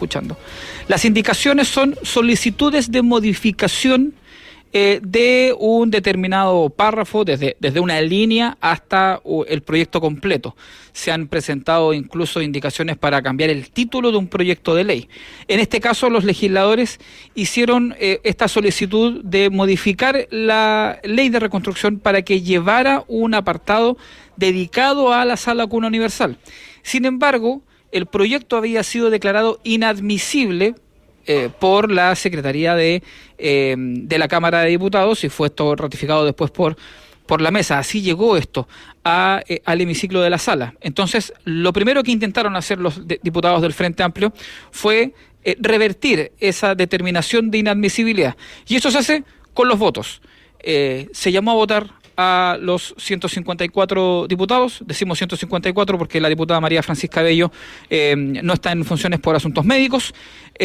escuchando. Las indicaciones son solicitudes de modificación de un determinado párrafo, desde una línea hasta el proyecto completo. Se han presentado incluso indicaciones para cambiar el título de un proyecto de ley. En este caso, los legisladores hicieron esta solicitud de modificar la ley de reconstrucción para que llevara un apartado dedicado a la Sala Cuna Universal. Sin embargo, el proyecto había sido declarado inadmisible por la Secretaría de la Cámara de Diputados, y fue esto ratificado después por la mesa. Así llegó esto al hemiciclo de la sala. Entonces, lo primero que intentaron hacer los diputados del Frente Amplio fue revertir esa determinación de inadmisibilidad. Y eso se hace con los votos. Se llamó a votar a los 154 diputados, decimos 154 porque la diputada María Francisca Bello no está en funciones por asuntos médicos.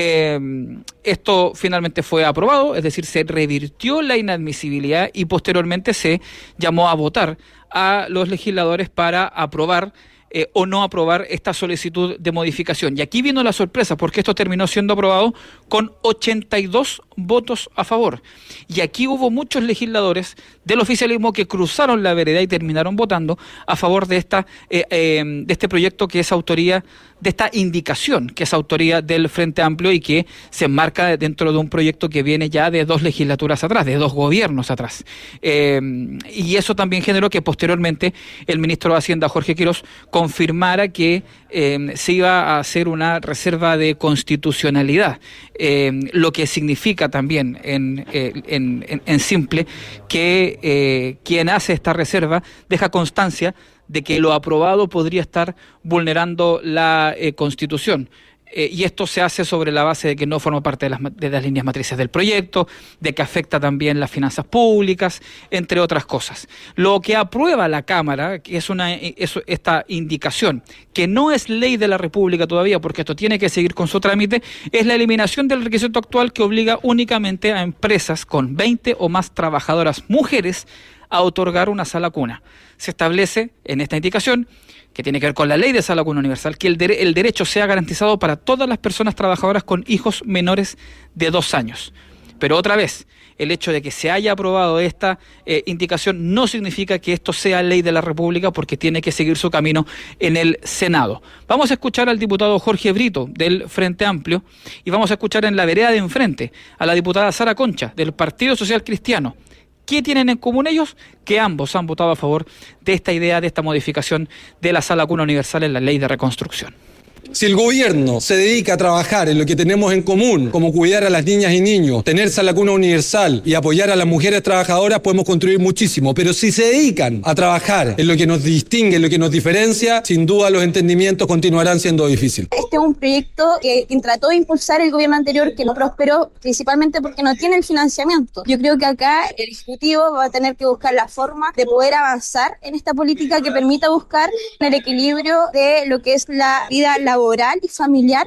Esto finalmente fue aprobado, es decir, se revirtió la inadmisibilidad y posteriormente se llamó a votar a los legisladores para aprobar o no aprobar esta solicitud de modificación. Y aquí vino la sorpresa, porque esto terminó siendo aprobado con 82 votos a favor. Y aquí hubo muchos legisladores del oficialismo que cruzaron la vereda y terminaron votando a favor de este proyecto que es autoría, de esta indicación que es autoría del Frente Amplio y que se enmarca dentro de un proyecto que viene ya de 2 legislaturas atrás, de 2 gobiernos atrás. Y eso también generó que posteriormente el ministro de Hacienda, Jorge Quirós, confirmara que se iba a hacer una reserva de constitucionalidad, lo que significa también en simple que quien hace esta reserva deja constancia de que lo aprobado podría estar vulnerando la Constitución. Y esto se hace sobre la base de que no forma parte de las líneas matrices del proyecto, de que afecta también las finanzas públicas, entre otras cosas. Lo que aprueba la Cámara, que es esta indicación, que no es ley de la República todavía, porque esto tiene que seguir con su trámite, es la eliminación del requisito actual que obliga únicamente a empresas con 20 o más trabajadoras mujeres a otorgar una sala cuna. Se establece en esta indicación, que tiene que ver con la ley de Sala Cuna Universal, que el derecho sea garantizado para todas las personas trabajadoras con hijos menores de 2 años. Pero otra vez, el hecho de que se haya aprobado esta indicación no significa que esto sea ley de la República, porque tiene que seguir su camino en el Senado. Vamos a escuchar al diputado Jorge Brito del Frente Amplio y vamos a escuchar en la vereda de enfrente a la diputada Sara Concha del Partido Social Cristiano. ¿Qué tienen en común ellos? Que ambos han votado a favor de esta idea, de esta modificación de la Sala Cuna Universal en la Ley de Reconstrucción. Si el gobierno se dedica a trabajar en lo que tenemos en común, como cuidar a las niñas y niños, tener Sala Cuna Universal y apoyar a las mujeres trabajadoras, podemos construir muchísimo. Pero si se dedican a trabajar en lo que nos distingue, en lo que nos diferencia, sin duda los entendimientos continuarán siendo difíciles. Este es un proyecto que trató de impulsar el gobierno anterior, que no prosperó, principalmente porque no tiene el financiamiento. Yo creo que acá el Ejecutivo va a tener que buscar la forma de poder avanzar en esta política que permita buscar el equilibrio de lo que es la vida laboral y familiar.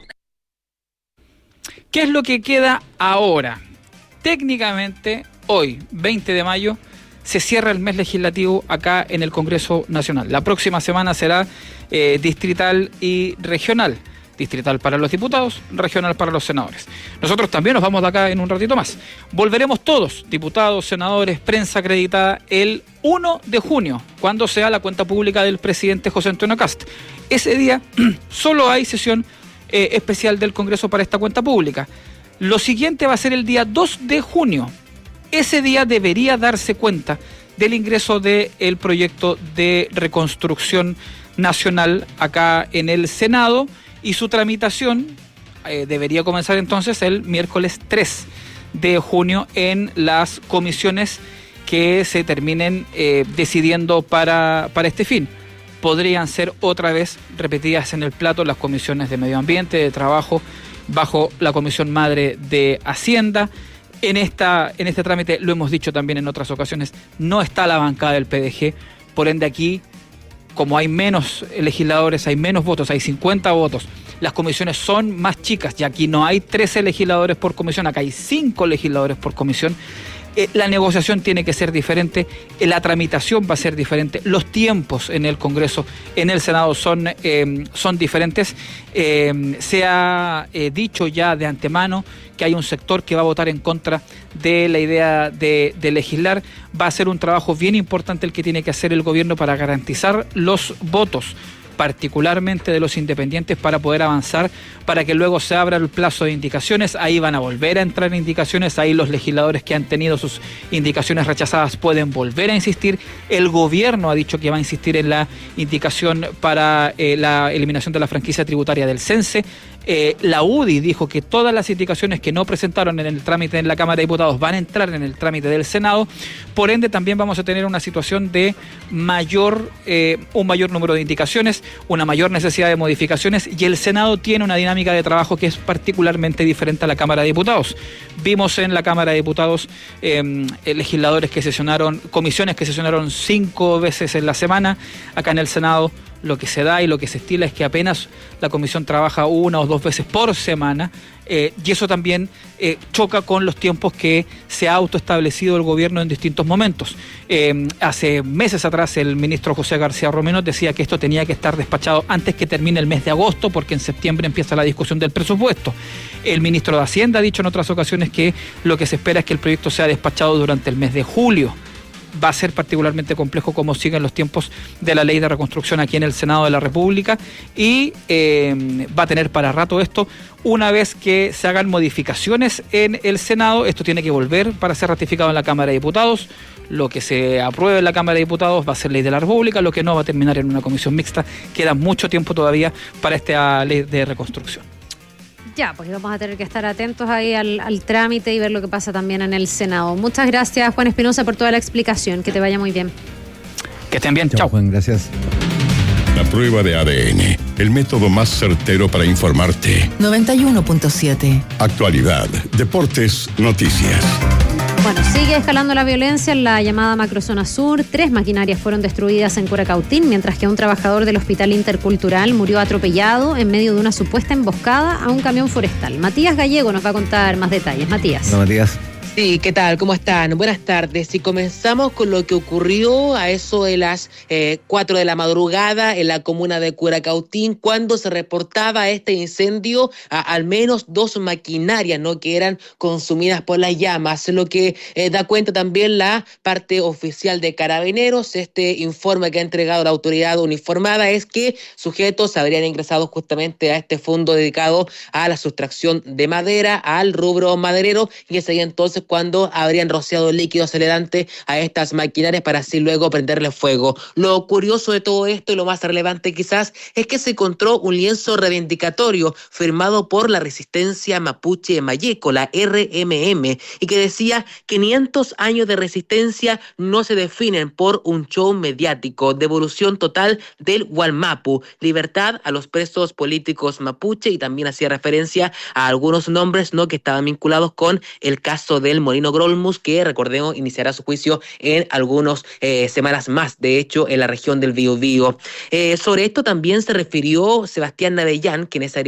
¿Qué es lo que queda ahora? Técnicamente, hoy, 20 de mayo, se cierra el mes legislativo acá en el Congreso Nacional. La próxima semana será distrital y regional. Distrital para los diputados, regional para los senadores. Nosotros también nos vamos de acá en un ratito más. Volveremos todos, diputados, senadores, prensa acreditada, el 1 de junio, cuando sea la cuenta pública del presidente José Antonio Kast. Ese día solo hay sesión especial del Congreso para esta cuenta pública. Lo siguiente va a ser el día 2 de junio. Ese día debería darse cuenta del ingreso del proyecto de reconstrucción nacional acá en el Senado, y su tramitación debería comenzar entonces el miércoles 3 de junio en las comisiones que se terminen decidiendo para este fin. Podrían ser otra vez repetidas en el plato las comisiones de Medio Ambiente, de Trabajo, bajo la Comisión Madre de Hacienda. En este trámite, lo hemos dicho también en otras ocasiones, no está la bancada del PDG, por ende aquí, como hay menos legisladores, hay menos votos, hay 50 votos, las comisiones son más chicas, y aquí no hay 13 legisladores por comisión, acá hay 5 legisladores por comisión, La negociación tiene que ser diferente, la tramitación va a ser diferente, los tiempos en el Congreso, en el Senado son diferentes. Se ha dicho ya de antemano que hay un sector que va a votar en contra de la idea de legislar. Va a ser un trabajo bien importante el que tiene que hacer el gobierno para garantizar los votos, particularmente de los independientes, para poder avanzar, para que luego se abra el plazo de indicaciones. Ahí van a volver a entrar indicaciones, ahí los legisladores que han tenido sus indicaciones rechazadas pueden volver a insistir. El gobierno ha dicho que va a insistir en la indicación para la eliminación de la franquicia tributaria del CENSE. La UDI dijo que todas las indicaciones que no presentaron en el trámite en la Cámara de Diputados van a entrar en el trámite del Senado. Por ende, también vamos a tener una situación de un mayor número de indicaciones, una mayor necesidad de modificaciones, y el Senado tiene una dinámica de trabajo que es particularmente diferente a la Cámara de Diputados. Vimos en la Cámara de Diputados legisladores que sesionaron, comisiones que sesionaron 5 veces en la semana. Acá en el Senado lo que se da y lo que se estila es que apenas la comisión trabaja 1 o 2 veces por semana, y eso también choca con los tiempos que se ha autoestablecido el gobierno en distintos momentos. Hace meses atrás el ministro José García Romero decía que esto tenía que estar despachado antes que termine el mes de agosto, porque en septiembre empieza la discusión del presupuesto. El ministro de Hacienda ha dicho en otras ocasiones que lo que se espera es que el proyecto sea despachado durante el mes de julio. Va a ser particularmente complejo cómo siguen los tiempos de la ley de reconstrucción aquí en el Senado de la República, y va a tener para rato esto. Una vez que se hagan modificaciones en el Senado, esto tiene que volver para ser ratificado en la Cámara de Diputados. Lo que se apruebe en la Cámara de Diputados va a ser ley de la República, lo que no va a terminar en una comisión mixta. Queda mucho tiempo todavía para esta ley de reconstrucción. Ya, pues vamos a tener que estar atentos ahí al trámite y ver lo que pasa también en el Senado. Muchas gracias, Juan Espinosa, por toda la explicación. Que te vaya muy bien. Que estén bien. Chao. Juan, gracias. La prueba de ADN, el método más certero para informarte. 91.7. Actualidad, deportes, noticias. Bueno, sigue escalando la violencia en la llamada macrozona sur. 3 maquinarias fueron destruidas en Curacautín, mientras que un trabajador del Hospital Intercultural murió atropellado en medio de una supuesta emboscada a un camión forestal. Matías Gallego nos va a contar más detalles. Matías. Hola, Matías. Sí, ¿qué tal? ¿Cómo están? Buenas tardes. Y comenzamos con lo que ocurrió a eso de las 4 de la madrugada en la comuna de Curacautín, cuando se reportaba este incendio a al menos 2 maquinarias, ¿no?, que eran consumidas por las llamas, lo que da cuenta también la parte oficial de Carabineros. Este informe que ha entregado la autoridad uniformada es que sujetos habrían ingresado justamente a este fondo dedicado a la sustracción de madera, al rubro maderero, y ese día entonces cuando habrían rociado líquido acelerante a estas maquinarias para así luego prenderle fuego. Lo curioso de todo esto, y lo más relevante quizás, es que se encontró un lienzo reivindicatorio firmado por la Resistencia Mapuche Mayeco, la RMM, y que decía: 500 años de resistencia no se definen por un show mediático, devolución total del Gualmapu, libertad a los presos políticos mapuche, y también hacía referencia a algunos nombres, ¿no?, que estaban vinculados con el caso del Molino Grolmus, que recordemos iniciará su juicio en algunas semanas más, de hecho en la región del Biobío. Sobre esto también se refirió Sebastián Navellán, quien es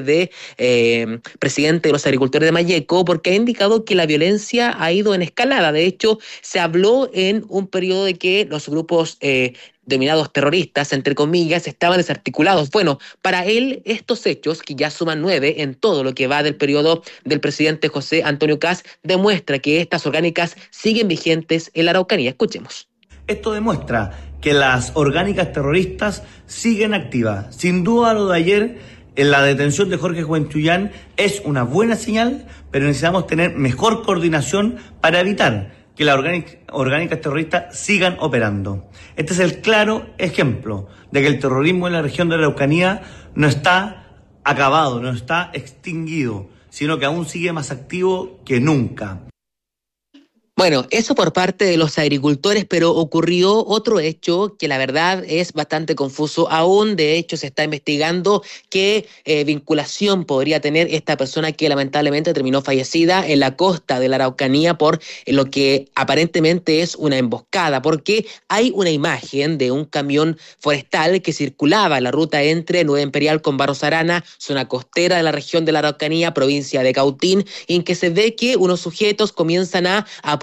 presidente de los agricultores de Mayeco, porque ha indicado que la violencia ha ido en escalada. De hecho, se habló en un periodo de que los grupos denominados terroristas, entre comillas, estaban desarticulados. Bueno, para él estos hechos, que ya suman 9 en todo lo que va del periodo del presidente José Antonio Kast, demuestra que estas orgánicas siguen vigentes en la Araucanía. Escuchemos. Esto demuestra que las orgánicas terroristas siguen activas. Sin duda lo de ayer en la detención de Jorge Huenchuyán es una buena señal, pero necesitamos tener mejor coordinación para evitar que las orgánicas terroristas sigan operando. Este es el claro ejemplo de que el terrorismo en la región de la Araucanía no está acabado, no está extinguido, sino que aún sigue más activo que nunca. Bueno, eso por parte de los agricultores, pero ocurrió otro hecho que la verdad es bastante confuso aún. De hecho, se está investigando qué vinculación podría tener esta persona que lamentablemente terminó fallecida en la costa de la Araucanía por lo que aparentemente es una emboscada, porque hay una imagen de un camión forestal que circulaba en la ruta entre Nueva Imperial con Barros Arana, zona costera de la región de la Araucanía, provincia de Cautín, en que se ve que unos sujetos comienzan a apuntar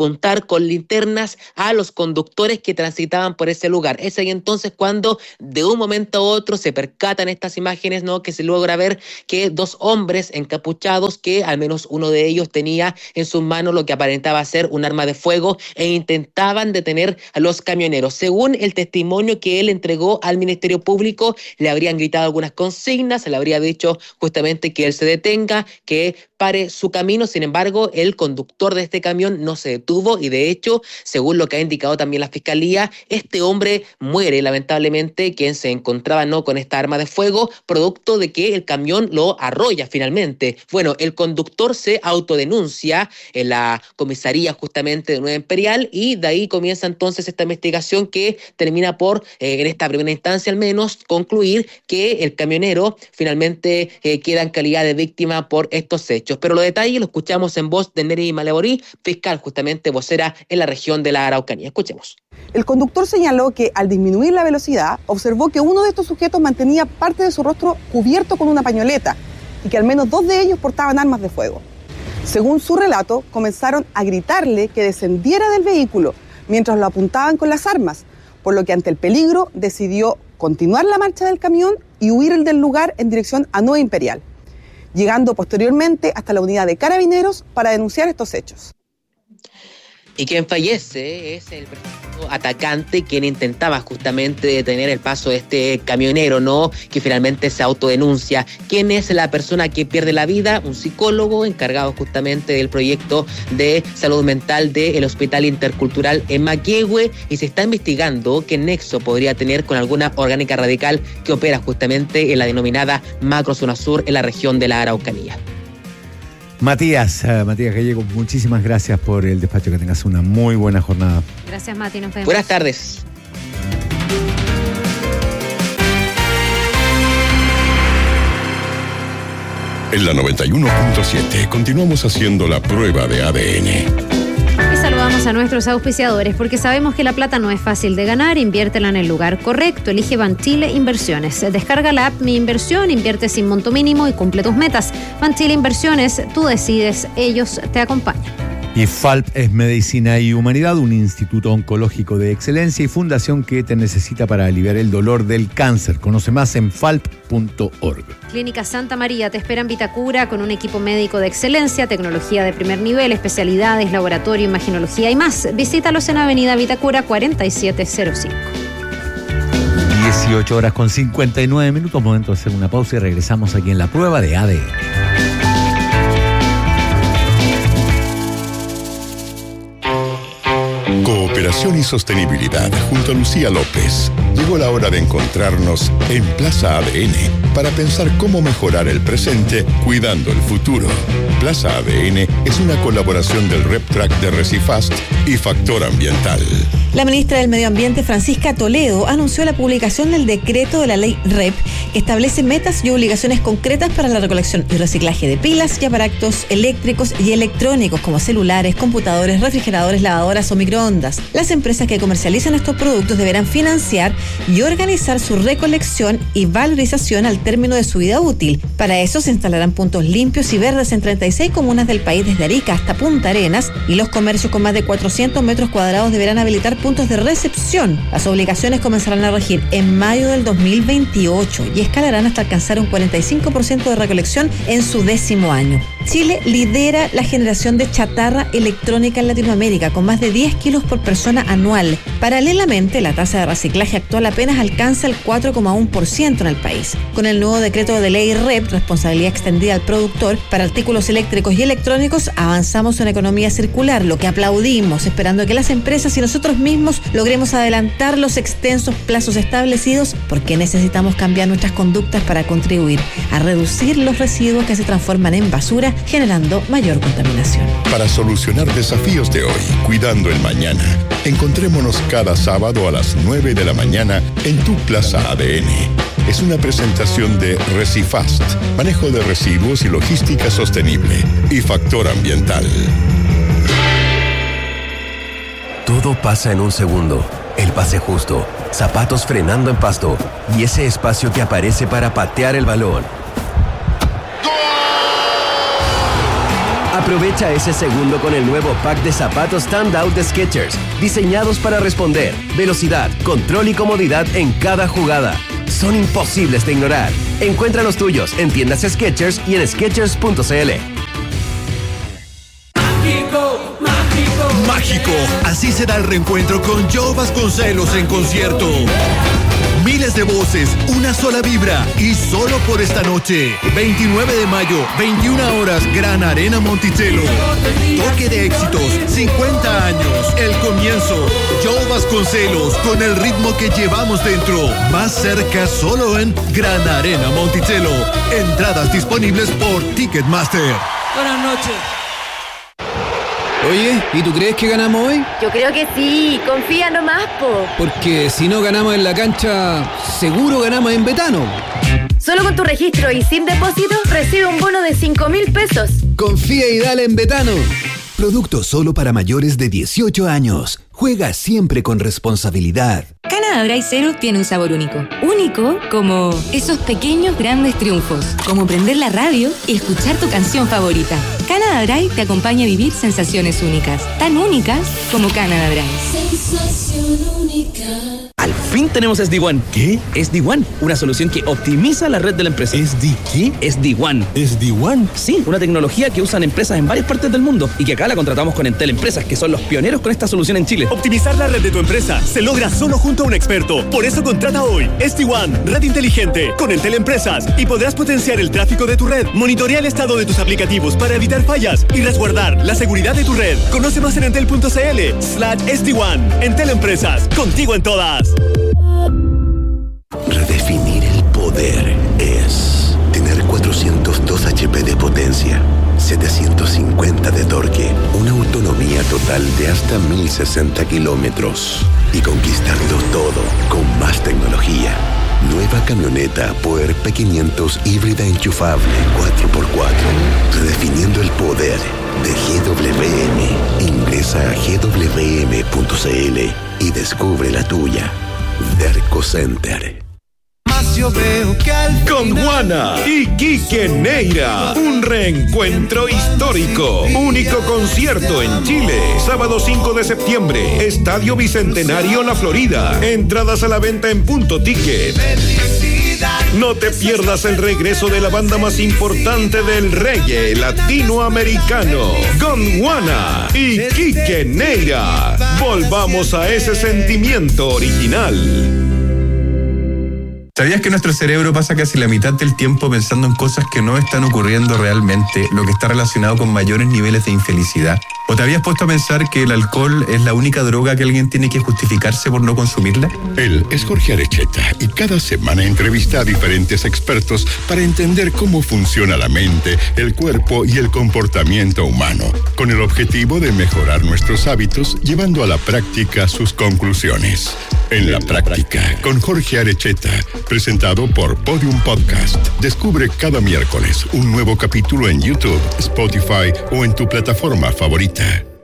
apuntar con linternas a los conductores que transitaban por ese lugar. Es ahí entonces cuando de un momento a otro se percatan estas imágenes, ¿no? Que se logra ver que dos hombres encapuchados, que al menos uno de ellos tenía en sus manos lo que aparentaba ser un arma de fuego, e intentaban detener a los camioneros. Según el testimonio que él entregó al Ministerio Público, le habrían gritado algunas consignas, se le habría dicho justamente que él se detenga, que pare su camino. Sin embargo, el conductor de este camión no se detuvo y, de hecho, según lo que ha indicado también la Fiscalía, este hombre muere, lamentablemente, quien se encontraba no con esta arma de fuego, producto de que el camión lo arrolla finalmente. Bueno, el conductor se autodenuncia en la comisaría justamente de Nueva Imperial, y de ahí comienza entonces esta investigación que termina por, en esta primera instancia al menos, concluir que el camionero finalmente queda en calidad de víctima por estos hechos. Pero los detalles los escuchamos en voz de Neri Malevorí, fiscal justamente vocera en la región de la Araucanía. Escuchemos. El conductor señaló que al disminuir la velocidad observó que uno de estos sujetos mantenía parte de su rostro cubierto con una pañoleta y que al menos 2 de ellos portaban armas de fuego. Según su relato, comenzaron a gritarle que descendiera del vehículo mientras lo apuntaban con las armas, por lo que ante el peligro decidió continuar la marcha del camión y huir del lugar en dirección a Nueva Imperial, llegando posteriormente hasta la unidad de Carabineros para denunciar estos hechos. Y quien fallece es el presunto atacante, quien intentaba justamente detener el paso de este camionero, ¿no? Que finalmente se autodenuncia. ¿Quién es la persona que pierde la vida? Un psicólogo encargado justamente del proyecto de salud mental del Hospital Intercultural en Maquehue, y se está investigando qué nexo podría tener con alguna orgánica radical que opera justamente en la denominada Macrozona Sur en la región de la Araucanía. Matías Gallego, muchísimas gracias por el despacho, que tengas una muy buena jornada. Gracias, Mati, nos vemos. Buenas tardes. En la 91.7 continuamos haciendo la prueba de ADN. Y saludamos a nuestros auspiciadores, porque sabemos que la plata no es fácil de ganar. Inviértela en el lugar correcto. Elige Banchile Inversiones. Descarga la app Mi Inversión, invierte sin monto mínimo y cumple tus metas. Banchile Inversiones, tú decides, ellos te acompañan. Y FALP es Medicina y Humanidad, un instituto oncológico de excelencia y fundación que te necesita para aliviar el dolor del cáncer. Conoce más en falp.org. Clínica Santa María te espera en Vitacura con un equipo médico de excelencia, tecnología de primer nivel, especialidades, laboratorio, imaginología y más. Visítalos en Avenida Vitacura 4705. 18:59. Momento de hacer una pausa y regresamos aquí en la prueba de ADN. Cooperación y sostenibilidad junto a Lucía López. Llegó la hora de encontrarnos en Plaza ADN para pensar cómo mejorar el presente cuidando el futuro. Plaza ADN es una colaboración del RepTrack de Recifast y Factor Ambiental. La ministra del Medio Ambiente, Francisca Toledo, anunció la publicación del decreto de la ley REP, que establece metas y obligaciones concretas para la recolección y reciclaje de pilas y aparatos eléctricos y electrónicos como celulares, computadores, refrigeradores, lavadoras o microondas. Las empresas que comercializan estos productos deberán financiar y organizar su recolección y valorización al término de su vida útil. Para eso se instalarán puntos limpios y verdes en 36 comunas del país, desde Arica hasta Punta Arenas, y los comercios con más de 400 metros cuadrados deberán habilitar puntos de recepción. Las obligaciones comenzarán a regir en mayo del 2028 y escalarán hasta alcanzar un 45% de recolección en su 10º año. Chile lidera la generación de chatarra electrónica en Latinoamérica, con más de 10 kilos por persona anual. Paralelamente, la tasa de reciclaje actual apenas alcanza el 4,1% en el país. Con el nuevo decreto de ley REP, responsabilidad extendida al productor, para artículos eléctricos y electrónicos, avanzamos en economía circular, lo que aplaudimos, esperando que las empresas y nosotros mismos logremos adelantar los extensos plazos establecidos, porque necesitamos cambiar nuestras conductas para contribuir a reducir los residuos que se transforman en basura, generando mayor contaminación. Para solucionar desafíos de hoy, cuidando el mañana, encontrémonos cada sábado a las 9 de la mañana en tu Plaza ADN. Es una presentación de Recifast, manejo de residuos y logística sostenible, y Factor Ambiental. Todo pasa en un segundo. El pase justo, zapatos frenando en pasto y ese espacio que aparece para patear el balón. Aprovecha ese segundo con el nuevo pack de zapatos Standout de Skechers, diseñados para responder, velocidad, control y comodidad en cada jugada. Son imposibles de ignorar. Encuentra los tuyos en tiendas Skechers y en Skechers.cl. Mágico, así será el reencuentro con Joe Vasconcelos en concierto. Miles de voces, una sola vibra y solo por esta noche. 29 de mayo, 21 horas, Gran Arena Monticello. Toque de éxitos, 50 años, el comienzo. Joe Vasconcelos con el ritmo que llevamos dentro. Más cerca solo en Gran Arena Monticello. Entradas disponibles por Ticketmaster. Buenas noches. Oye, ¿y tú crees que ganamos hoy? Yo creo que sí, confía nomás, po. Porque si no ganamos en la cancha, seguro ganamos en Betano. Solo con tu registro y sin depósito, recibe un bono de 5.000 pesos. Confía y dale en Betano. Producto solo para mayores de 18 años. Juega siempre con responsabilidad. Canada Dry Zero tiene un sabor único. Único como esos pequeños grandes triunfos. Como prender la radio y escuchar tu canción favorita. Canada Dry te acompaña a vivir sensaciones únicas. Tan únicas como Canada Dry. Sensación única. Al fin tenemos SD-WAN. ¿Qué? SD-WAN, una solución que optimiza la red de la empresa. ¿Qué? SD-WAN. ¿SD-WAN? Sí, una tecnología que usan empresas en varias partes del mundo y que acá la contratamos con Entel Empresas, que son los pioneros con esta solución en Chile. Optimizar la red de tu empresa se logra solo junto a un experto. Por eso contrata hoy SD-WAN, red inteligente, con Entel Empresas, y podrás potenciar el tráfico de tu red, monitorear el estado de tus aplicativos para evitar fallas y resguardar la seguridad de tu red. Conoce más en entel.cl/SD-WAN. Entel Empresas, contigo en todas. Redefinir el poder es tener 402 HP de potencia, 750 de torque, una autonomía total de hasta 1060 kilómetros y conquistarlo todo con más tecnología. Nueva camioneta Power P500 híbrida enchufable 4x4. Redefiniendo el poder de GWM. Ingresa a gwm.cl y descubre la tuya. Derco Center. Con Juana y Quique Neira, un reencuentro histórico. Único concierto en Chile, sábado 5 de septiembre, Estadio Bicentenario La Florida. Entradas a la venta en Punto Ticket. No te pierdas el regreso de la banda más importante del reggae latinoamericano, Gondwana y Quique Neira. Volvamos a ese sentimiento original. ¿Sabías que nuestro cerebro pasa casi la mitad del tiempo pensando en cosas que no están ocurriendo realmente, lo que está relacionado con mayores niveles de infelicidad? ¿O te habías puesto a pensar que el alcohol es la única droga que alguien tiene que justificarse por no consumirla? Él es Jorge Arecheta y cada semana entrevista a diferentes expertos para entender cómo funciona la mente, el cuerpo y el comportamiento humano, con el objetivo de mejorar nuestros hábitos, llevando a la práctica sus conclusiones. En la práctica, con Jorge Arecheta, presentado por Podium Podcast. Descubre cada miércoles un nuevo capítulo en YouTube, Spotify o en tu plataforma favorita.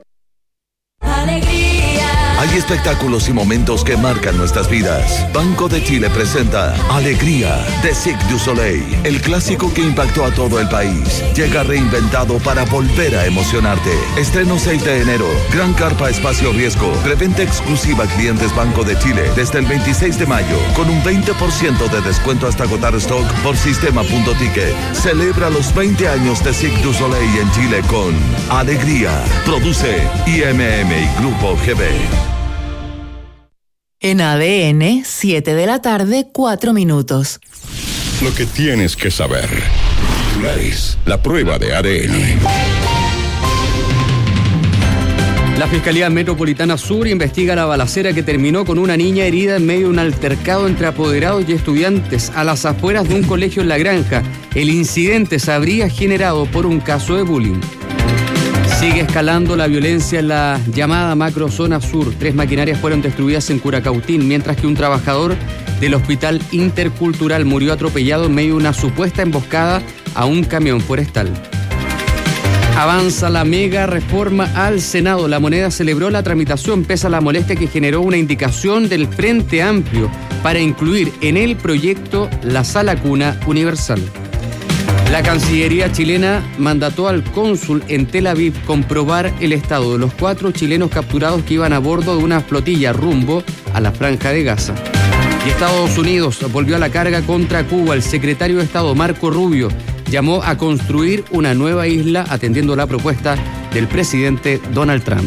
Hay espectáculos y momentos que marcan nuestras vidas. Banco de Chile presenta Alegría de Cirque du Soleil, el clásico que impactó a todo el país. Llega reinventado para volver a emocionarte. Estreno 6 de enero. Gran Carpa Espacio Riesgo. Preventa exclusiva a clientes Banco de Chile desde el 26 de mayo con un 20% de descuento hasta agotar stock por sistema.ticket. Celebra los 20 años de Cirque du Soleil en Chile con Alegría. Produce IMM y Grupo GB. En ADN, 7 de la tarde, 4 minutos. Lo que tienes que saber. La prueba de ADN. La Fiscalía Metropolitana Sur investiga la balacera que terminó con una niña herida en medio de un altercado entre apoderados y estudiantes a las afueras de un colegio en La Granja. El incidente se habría generado por un caso de bullying. Sigue escalando la violencia en la llamada macrozona sur. 3 maquinarias fueron destruidas en Curacautín, mientras que un trabajador del Hospital Intercultural murió atropellado en medio de una supuesta emboscada a un camión forestal. Avanza la mega reforma al Senado. La Moneda celebró la tramitación pese a la molestia que generó una indicación del Frente Amplio para incluir en el proyecto la sala cuna universal. La Cancillería chilena mandató al cónsul en Tel Aviv comprobar el estado de los 4 chilenos capturados que iban a bordo de una flotilla rumbo a la Franja de Gaza. Y Estados Unidos volvió a la carga contra Cuba. El secretario de Estado, Marco Rubio, llamó a construir una nueva isla atendiendo la propuesta del presidente Donald Trump.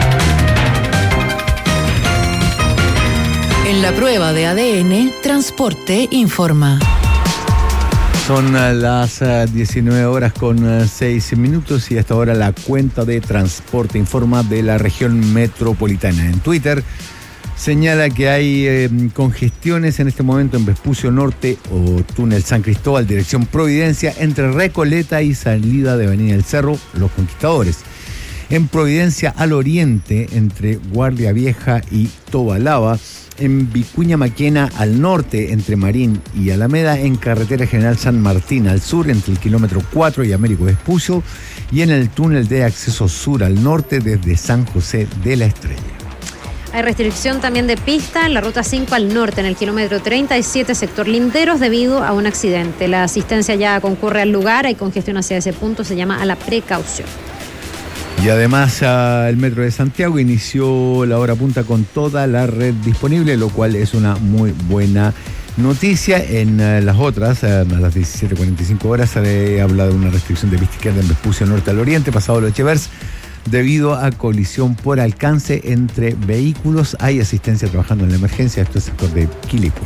En la prueba de ADN, Transporte informa. Son las 19 horas con 6 minutos y hasta ahora la cuenta de Transporte informa de la región metropolitana. En Twitter señala que hay congestiones en este momento en Vespucio Norte o Túnel San Cristóbal, dirección Providencia, entre Recoleta y salida de Avenida del Cerro, Los Conquistadores. En Providencia al oriente, entre Guardia Vieja y Tobalaba. En Vicuña Maquena al norte, entre Marín y Alameda. En Carretera General San Martín al sur, entre el kilómetro 4 y Américo Vespucio. Y en el túnel de acceso sur al norte, desde San José de la Estrella. Hay restricción también de pista en la ruta 5 al norte, en el kilómetro 37, sector Linderos, debido a un accidente. La asistencia ya concurre al lugar, hay congestión hacia ese punto, se llama a la precaución. Y además el Metro de Santiago inició la hora punta con toda la red disponible, lo cual es una muy buena noticia. En las otras, a las 17:45 horas, se habla de una restricción de pista izquierda en Vespucio Norte al Oriente, pasado los Echevers, debido a colisión por alcance entre vehículos. Hay asistencia trabajando en la emergencia, esto es el sector de Quilicura.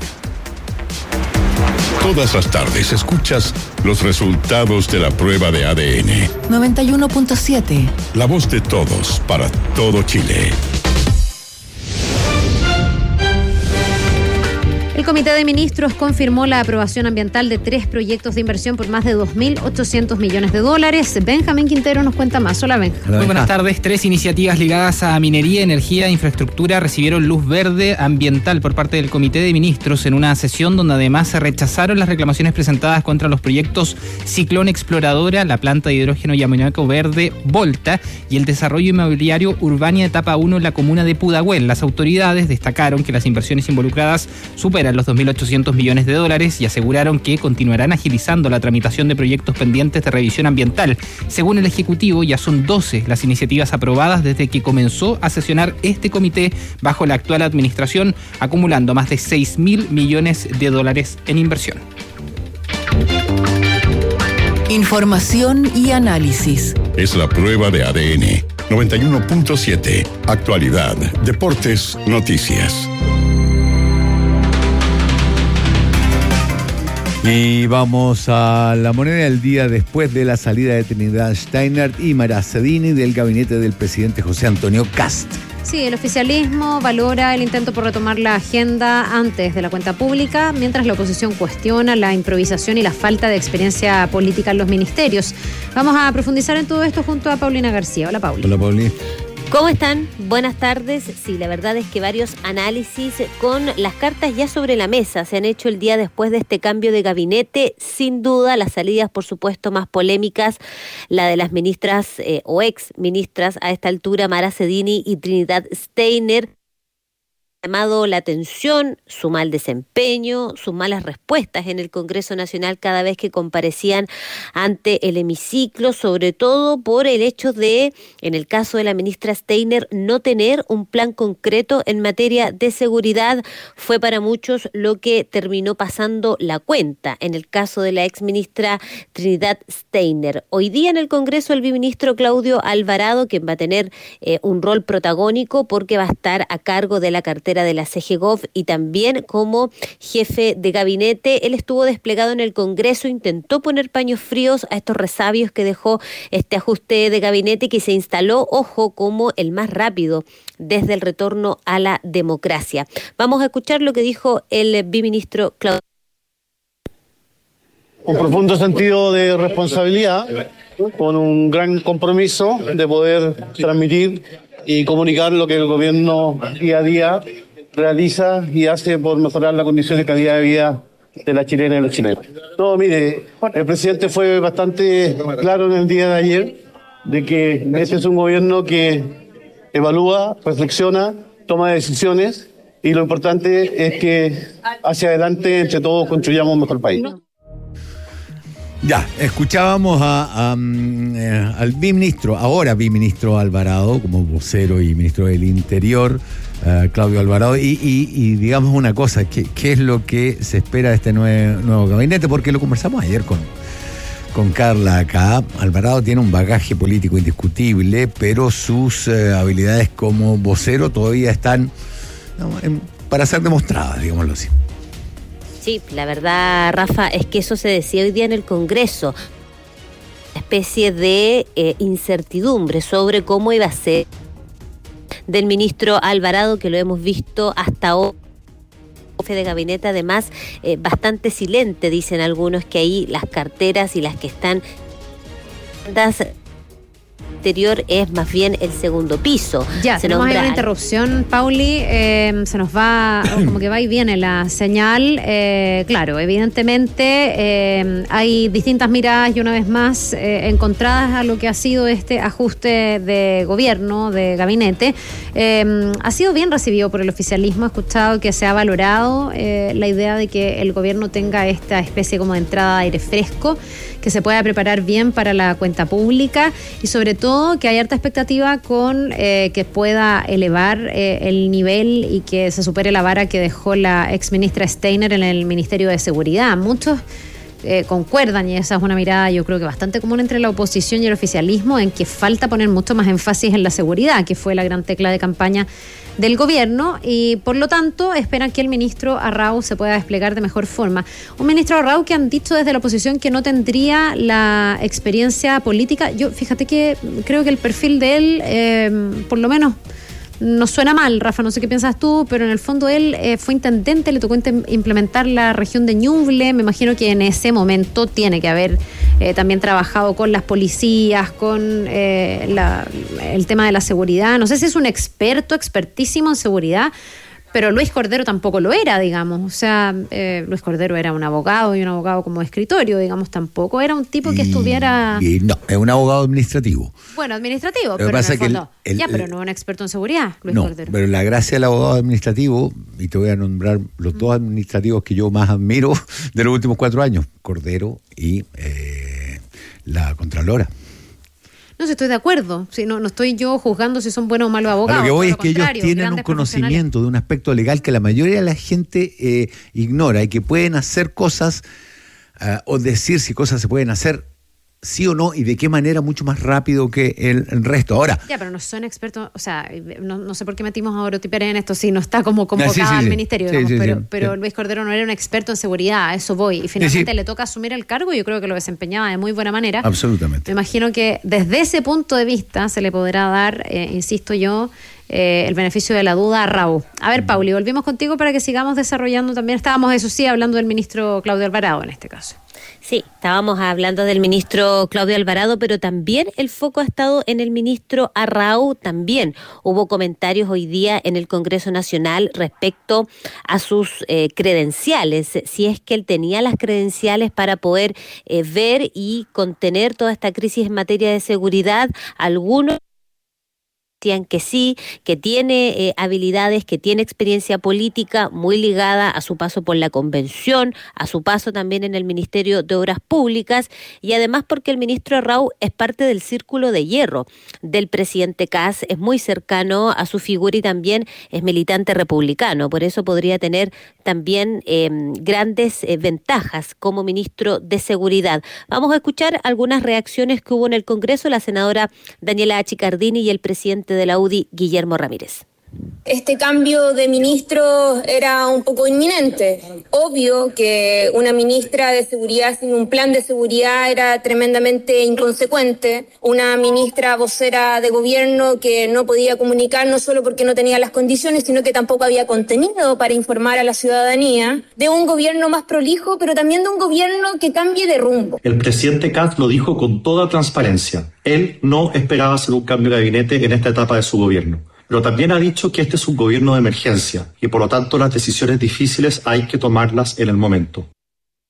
Todas las tardes escuchas los resultados de la prueba de ADN. 91.7. La voz de todos para todo Chile. El Comité de Ministros confirmó la aprobación ambiental de 3 proyectos de inversión por más de 2.800 millones de dólares. Benjamín Quintero nos cuenta más. Hola, Benjamín. Muy buenas tardes. 3 iniciativas ligadas a minería, energía e infraestructura recibieron luz verde ambiental por parte del Comité de Ministros en una sesión donde además se rechazaron las reclamaciones presentadas contra los proyectos Ciclón Exploradora, la planta de hidrógeno y amoníaco verde Volta y el desarrollo inmobiliario Urbania etapa 1 en la comuna de Pudahuel. Las autoridades destacaron que las inversiones involucradas superan los 2.800 millones de dólares y aseguraron que continuarán agilizando la tramitación de proyectos pendientes de revisión ambiental. Según el Ejecutivo, ya son 12 las iniciativas aprobadas desde que comenzó a sesionar este comité bajo la actual administración, acumulando más de 6.000 millones de dólares en inversión. Información y análisis. Es la prueba de ADN 91.7. Actualidad, deportes, noticias. Y vamos a la moneda del día después de la salida de Trinidad Steiner y Mara Cedini del gabinete del presidente José Antonio Kast. Sí, el oficialismo valora el intento por retomar la agenda antes de la cuenta pública, mientras la oposición cuestiona la improvisación y la falta de experiencia política en los ministerios. Vamos a profundizar en todo esto junto a Paulina García. Hola, Pauli. Hola, Pauli. ¿Cómo están? Buenas tardes. Sí, la verdad es que varios análisis con las cartas ya sobre la mesa se han hecho el día después de este cambio de gabinete. Sin duda, las salidas, por supuesto, más polémicas, la de las ministras o ex ministras a esta altura, Mara Cedini y Trinidad Steiner, llamado la atención, su mal desempeño, sus malas respuestas en el Congreso Nacional cada vez que comparecían ante el hemiciclo, sobre todo por el hecho de, en el caso de la ministra Steiner, no tener un plan concreto en materia de seguridad. Fue para muchos lo que terminó pasando la cuenta. En el caso de la exministra Trinidad Steiner, hoy día en el Congreso el biministro Claudio Alvarado, quien va a tener un rol protagónico porque va a estar a cargo de la cartera de la CGGOV y también como jefe de gabinete. Él estuvo desplegado en el Congreso, intentó poner paños fríos a estos resabios que dejó este ajuste de gabinete que se instaló, ojo, como el más rápido desde el retorno a la democracia. Vamos a escuchar lo que dijo el biministro Claudio. Un profundo sentido de responsabilidad, con un gran compromiso de poder transmitir y comunicar lo que el gobierno día a día realiza y hace por mejorar las condiciones de calidad de vida de las chilenas y los chilenos. No, mire, el presidente fue bastante claro en el día de ayer de que este es un gobierno que evalúa, reflexiona, toma decisiones y lo importante es que hacia adelante entre todos construyamos un mejor país. Ya, escuchábamos al biministro, ahora biministro Alvarado, como vocero y ministro del Interior, Claudio Alvarado, y digamos una cosa, ¿qué es lo que se espera de este nuevo gabinete? Porque lo conversamos ayer con Carla acá. Alvarado tiene un bagaje político indiscutible, pero sus habilidades como vocero todavía están para ser demostradas, digámoslo así. Sí, la verdad, Rafa, es que eso se decía hoy día en el Congreso. Una especie de incertidumbre sobre cómo iba a ser del ministro Alvarado, que lo hemos visto hasta hoy. Jefe de gabinete, además, bastante silente, dicen algunos, que ahí las carteras y las que están exterior es más bien el segundo piso. Ya, tenemos ahí una interrupción, Pauli, se nos va, como que va y viene la señal. Claro, evidentemente hay distintas miradas y una vez más encontradas a lo que ha sido este ajuste de gobierno, de gabinete. Ha sido bien recibido por el oficialismo. He escuchado que se ha valorado la idea de que el gobierno tenga esta especie como de entrada de aire fresco, que se pueda preparar bien para la cuenta pública y sobre todo que hay harta expectativa con que pueda elevar el nivel y que se supere la vara que dejó la exministra Steiner en el Ministerio de Seguridad. Muchos concuerdan, y esa es una mirada yo creo que bastante común entre la oposición y el oficialismo, en que falta poner mucho más énfasis en la seguridad, que fue la gran tecla de campaña del gobierno, y por lo tanto esperan que el ministro Arrau se pueda desplegar de mejor forma. Un ministro Arrau que han dicho desde la oposición que no tendría la experiencia política. Yo, fíjate que creo que el perfil de él, por lo menos, no suena mal, Rafa, no sé qué piensas tú, pero en el fondo él fue intendente, le tocó implementar la región de Ñuble. Me imagino que en ese momento tiene que haber también trabajado con las policías, con el tema de la seguridad. No sé si es un expertísimo en seguridad, pero Luis Cordero tampoco lo era, digamos. O sea, Luis Cordero era un abogado y un abogado como de escritorio, digamos, tampoco era un tipo que estuviera... No, es un abogado administrativo. Bueno, administrativo, pero en el fondo... pero no un experto en seguridad, Luis Cordero. Pero la gracia del abogado administrativo, y te voy a nombrar los dos administrativos que yo más admiro de los últimos 4 años, Cordero y la Contralora. No sé, estoy de acuerdo. Si no estoy yo juzgando si son buenos o malos abogados. Lo que voy es que ellos tienen un conocimiento de un aspecto legal que la mayoría de la gente ignora, y que pueden hacer cosas o decir si cosas se pueden hacer sí o no, y de qué manera mucho más rápido que el resto. Ahora... Ya, pero no son expertos, o sea, no sé por qué metimos a Dorothy Pérez en esto, si no está como convocada al ministerio, digamos, pero Luis Cordero no era un experto en seguridad, a eso voy, y finalmente le toca asumir el cargo, y yo creo que lo desempeñaba de muy buena manera. Absolutamente. Me imagino que desde ese punto de vista se le podrá dar, insisto yo, el beneficio de la duda a Raúl. A ver, Pauli, volvimos contigo para que sigamos desarrollando también. Estábamos, eso sí, hablando del ministro Claudio Alvarado en este caso. Sí, estábamos hablando del ministro Claudio Alvarado, pero también el foco ha estado en el ministro Arrau. También hubo comentarios hoy día en el Congreso Nacional respecto a sus credenciales, si es que él tenía las credenciales para poder ver y contener toda esta crisis en materia de seguridad. Algunos decían que sí, que tiene habilidades, que tiene experiencia política muy ligada a su paso por la convención, a su paso también en el Ministerio de Obras Públicas, y además porque el ministro Arrau es parte del círculo de hierro del presidente Kast, es muy cercano a su figura y también es militante republicano, por eso podría tener también grandes ventajas como ministro de Seguridad. Vamos a escuchar algunas reacciones que hubo en el Congreso, la senadora Daniela Chicardini y el presidente de la UDI, Guillermo Ramírez. Este cambio de ministro era un poco inminente. Obvio que una ministra de seguridad sin un plan de seguridad era tremendamente inconsecuente. Una ministra vocera de gobierno que no podía comunicar no solo porque no tenía las condiciones, sino que tampoco había contenido para informar a la ciudadanía. De un gobierno más prolijo, pero también de un gobierno que cambie de rumbo. El presidente Kast lo dijo con toda transparencia. Él no esperaba hacer un cambio de gabinete en esta etapa de su gobierno. Pero también ha dicho que este es un gobierno de emergencia y por lo tanto las decisiones difíciles hay que tomarlas en el momento.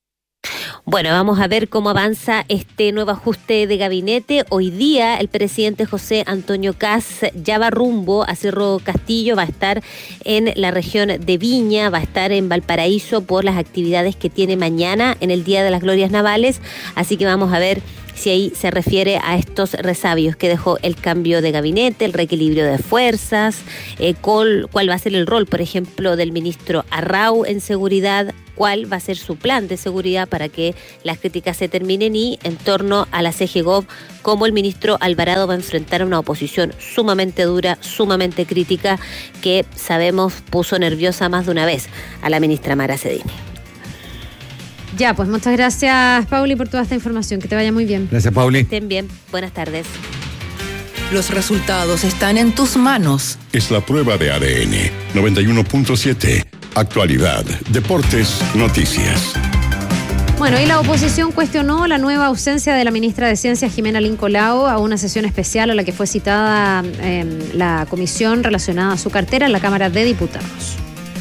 Bueno, vamos a ver cómo avanza este nuevo ajuste de gabinete. Hoy día el presidente José Antonio Kast ya va rumbo a Cerro Castillo, va a estar en la región de Viña, va a estar en Valparaíso por las actividades que tiene mañana en el Día de las Glorias Navales, así que vamos a ver si ahí se refiere a estos resabios que dejó el cambio de gabinete, el reequilibrio de fuerzas, cuál va a ser el rol, por ejemplo, del ministro Arrau en seguridad, cuál va a ser su plan de seguridad para que las críticas se terminen y en torno a la CGGOV, cómo el ministro Alvarado va a enfrentar a una oposición sumamente dura, sumamente crítica, que sabemos puso nerviosa más de una vez a la ministra Mara Cedini. Ya, pues muchas gracias, Pauli, por toda esta información. Que te vaya muy bien. Gracias, Pauli. Estén bien. Buenas tardes. Los resultados están en tus manos. Es la prueba de ADN 91.7. Actualidad, deportes, noticias. Bueno, y la oposición cuestionó la nueva ausencia de la ministra de Ciencias, Jimena Lincolao, a una sesión especial a la que fue citada la comisión relacionada a su cartera en la Cámara de Diputados.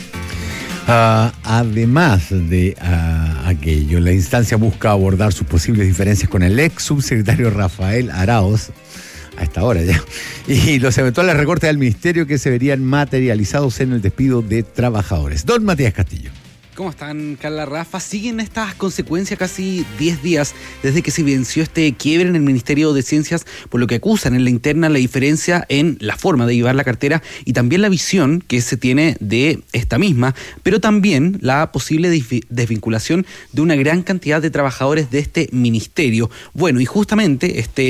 Además de aquello, la instancia busca abordar sus posibles diferencias con el ex subsecretario Rafael Araoz, a esta hora ya, y los eventuales recortes del ministerio que se verían materializados en el despido de trabajadores. Don Matías Castillo. ¿Cómo están, Carla, Rafa? Siguen estas consecuencias casi 10 días desde que se venció este quiebre en el Ministerio de Ciencias, por lo que acusan en la interna la diferencia en la forma de llevar la cartera y también la visión que se tiene de esta misma, pero también la posible desvinculación de una gran cantidad de trabajadores de este ministerio. Bueno, y justamente este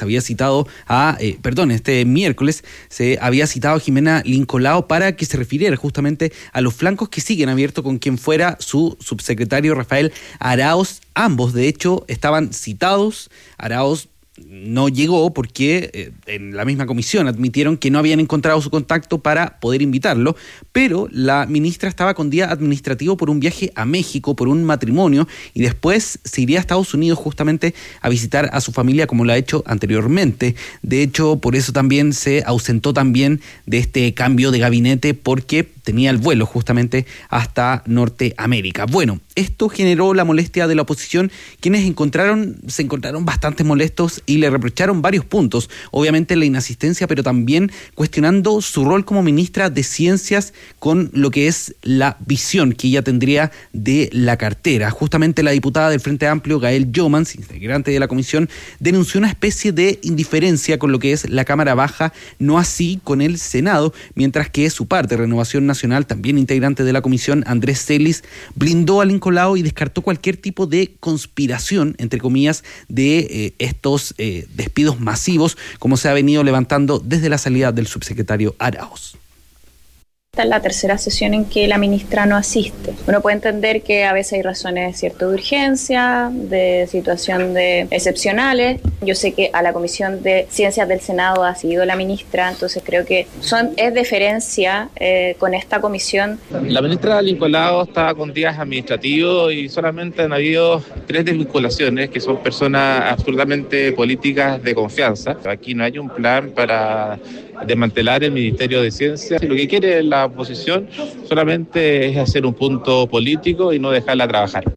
miércoles se había citado a Jimena Lincolao para que se refiriera justamente a los flancos que siguen abiertos con quien fuera su subsecretario Rafael Araoz. Ambos, de hecho, estaban citados. Araoz no llegó porque en la misma comisión admitieron que no habían encontrado su contacto para poder invitarlo, pero la ministra estaba con día administrativo por un viaje a México, por un matrimonio, y después se iría a Estados Unidos justamente a visitar a su familia como lo ha hecho anteriormente. De hecho, por eso también se ausentó también de este cambio de gabinete, porque tenía el vuelo justamente hasta Norteamérica. Bueno, esto generó la molestia de la oposición, quienes se encontraron bastante molestos y le reprocharon varios puntos. Obviamente la inasistencia, pero también cuestionando su rol como ministra de Ciencias con lo que es la visión que ella tendría de la cartera. Justamente la diputada del Frente Amplio, Gael Jomans, integrante de la comisión, denunció una especie de indiferencia con lo que es la Cámara Baja, no así con el Senado, mientras que su parte, Renovación Nacional, también integrante de la comisión, Andrés Celis, blindó a Lincolao y descartó cualquier tipo de conspiración, entre comillas, de estos despidos masivos, como se ha venido levantando desde la salida del subsecretario Araoz. Esta es la tercera sesión en que la ministra no asiste. Uno puede entender que a veces hay razones de urgencia, de situación de excepcionales. Yo sé que a la Comisión de Ciencias del Senado ha seguido la ministra, entonces creo que es deferencia con esta comisión. La ministra Lincolao está con días administrativos y solamente han habido 3 desvinculaciones, que son personas absolutamente políticas de confianza. Aquí no hay un plan para desmantelar el Ministerio de Ciencias. Lo que quiere la oposición solamente es hacer un punto político y no dejarla trabajar.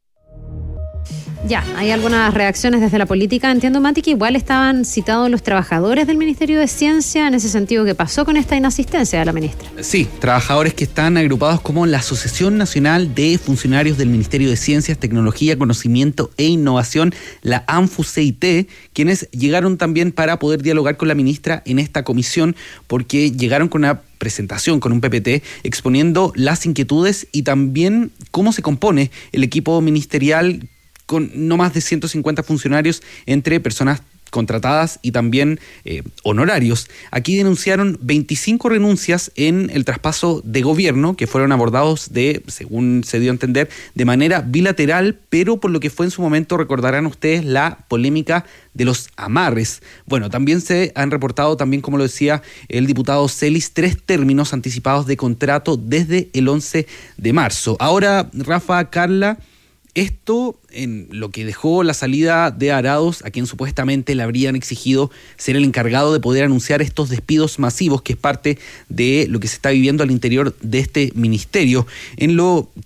Ya, hay algunas reacciones desde la política. Entiendo, Mati, que igual estaban citados los trabajadores del Ministerio de Ciencia. En ese sentido, ¿qué pasó con esta inasistencia de la ministra? Sí, trabajadores que están agrupados como la Asociación Nacional de Funcionarios del Ministerio de Ciencias, Tecnología, Conocimiento e Innovación, la ANFU-CIT, quienes llegaron también para poder dialogar con la ministra en esta comisión, porque llegaron con una presentación, con un PPT, exponiendo las inquietudes y también cómo se compone el equipo ministerial con no más de 150 funcionarios entre personas contratadas y también honorarios. Aquí denunciaron 25 renuncias en el traspaso de gobierno que fueron abordados según se dio a entender, de manera bilateral, pero por lo que fue en su momento, recordarán ustedes, la polémica de los amarres. Bueno, también se han reportado, también como lo decía el diputado Celis, 3 términos anticipados de contrato desde el 11 de marzo. Ahora, Rafa, Carla, esto en lo que dejó la salida de Araoz, a quien supuestamente le habrían exigido ser el encargado de poder anunciar estos despidos masivos, que es parte de lo que se está viviendo al interior de este ministerio, en lo que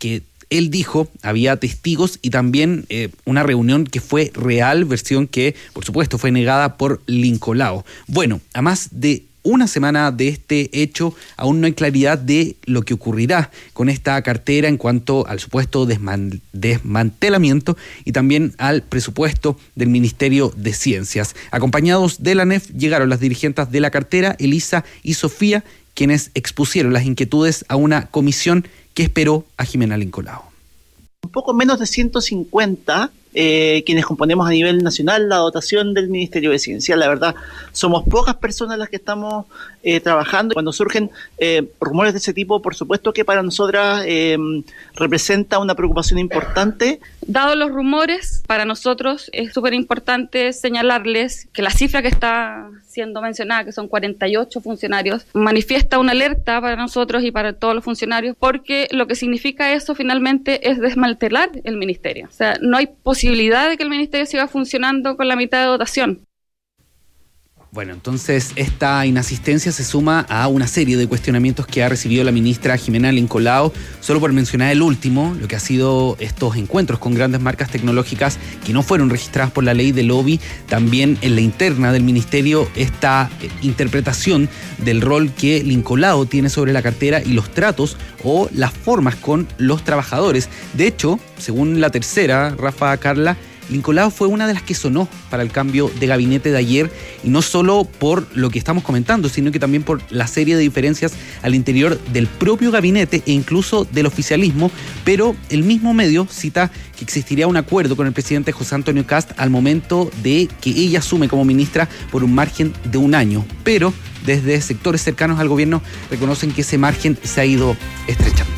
él dijo, había testigos y también una reunión que fue real, versión que, por supuesto, fue negada por Lincolao. Bueno, a más de una semana de este hecho, aún no hay claridad de lo que ocurrirá con esta cartera en cuanto al supuesto desmantelamiento y también al presupuesto del Ministerio de Ciencias. Acompañados de la ANEF llegaron las dirigentes de la cartera, Elisa y Sofía, quienes expusieron las inquietudes a una comisión que esperó a Jimena Lincolao. Un poco menos de 150 quienes componemos a nivel nacional la dotación del Ministerio de Ciencia. La verdad, somos pocas personas las que estamos trabajando. Cuando surgen rumores de ese tipo, por supuesto que para nosotras representa una preocupación importante. Dado los rumores, para nosotros es súper importante señalarles que la cifra que está siendo mencionada, que son 48 funcionarios, manifiesta una alerta para nosotros y para todos los funcionarios, porque lo que significa eso finalmente es desmantelar el ministerio. O sea, no hay posibilidad de que el ministerio siga funcionando con la mitad de dotación. Bueno, entonces esta inasistencia se suma a una serie de cuestionamientos que ha recibido la ministra Jimena Lincolao, solo por mencionar el último, lo que ha sido estos encuentros con grandes marcas tecnológicas que no fueron registradas por la ley de lobby. También en la interna del ministerio esta interpretación del rol que Lincolao tiene sobre la cartera y los tratos o las formas con los trabajadores. De hecho, según la tercera, Rafa, Carla, Lincolao fue una de las que sonó para el cambio de gabinete de ayer, y no solo por lo que estamos comentando, sino que también por la serie de diferencias al interior del propio gabinete e incluso del oficialismo. Pero el mismo medio cita que existiría un acuerdo con el presidente José Antonio Kast al momento de que ella asume como ministra por un margen de un año, pero desde sectores cercanos al gobierno reconocen que ese margen se ha ido estrechando.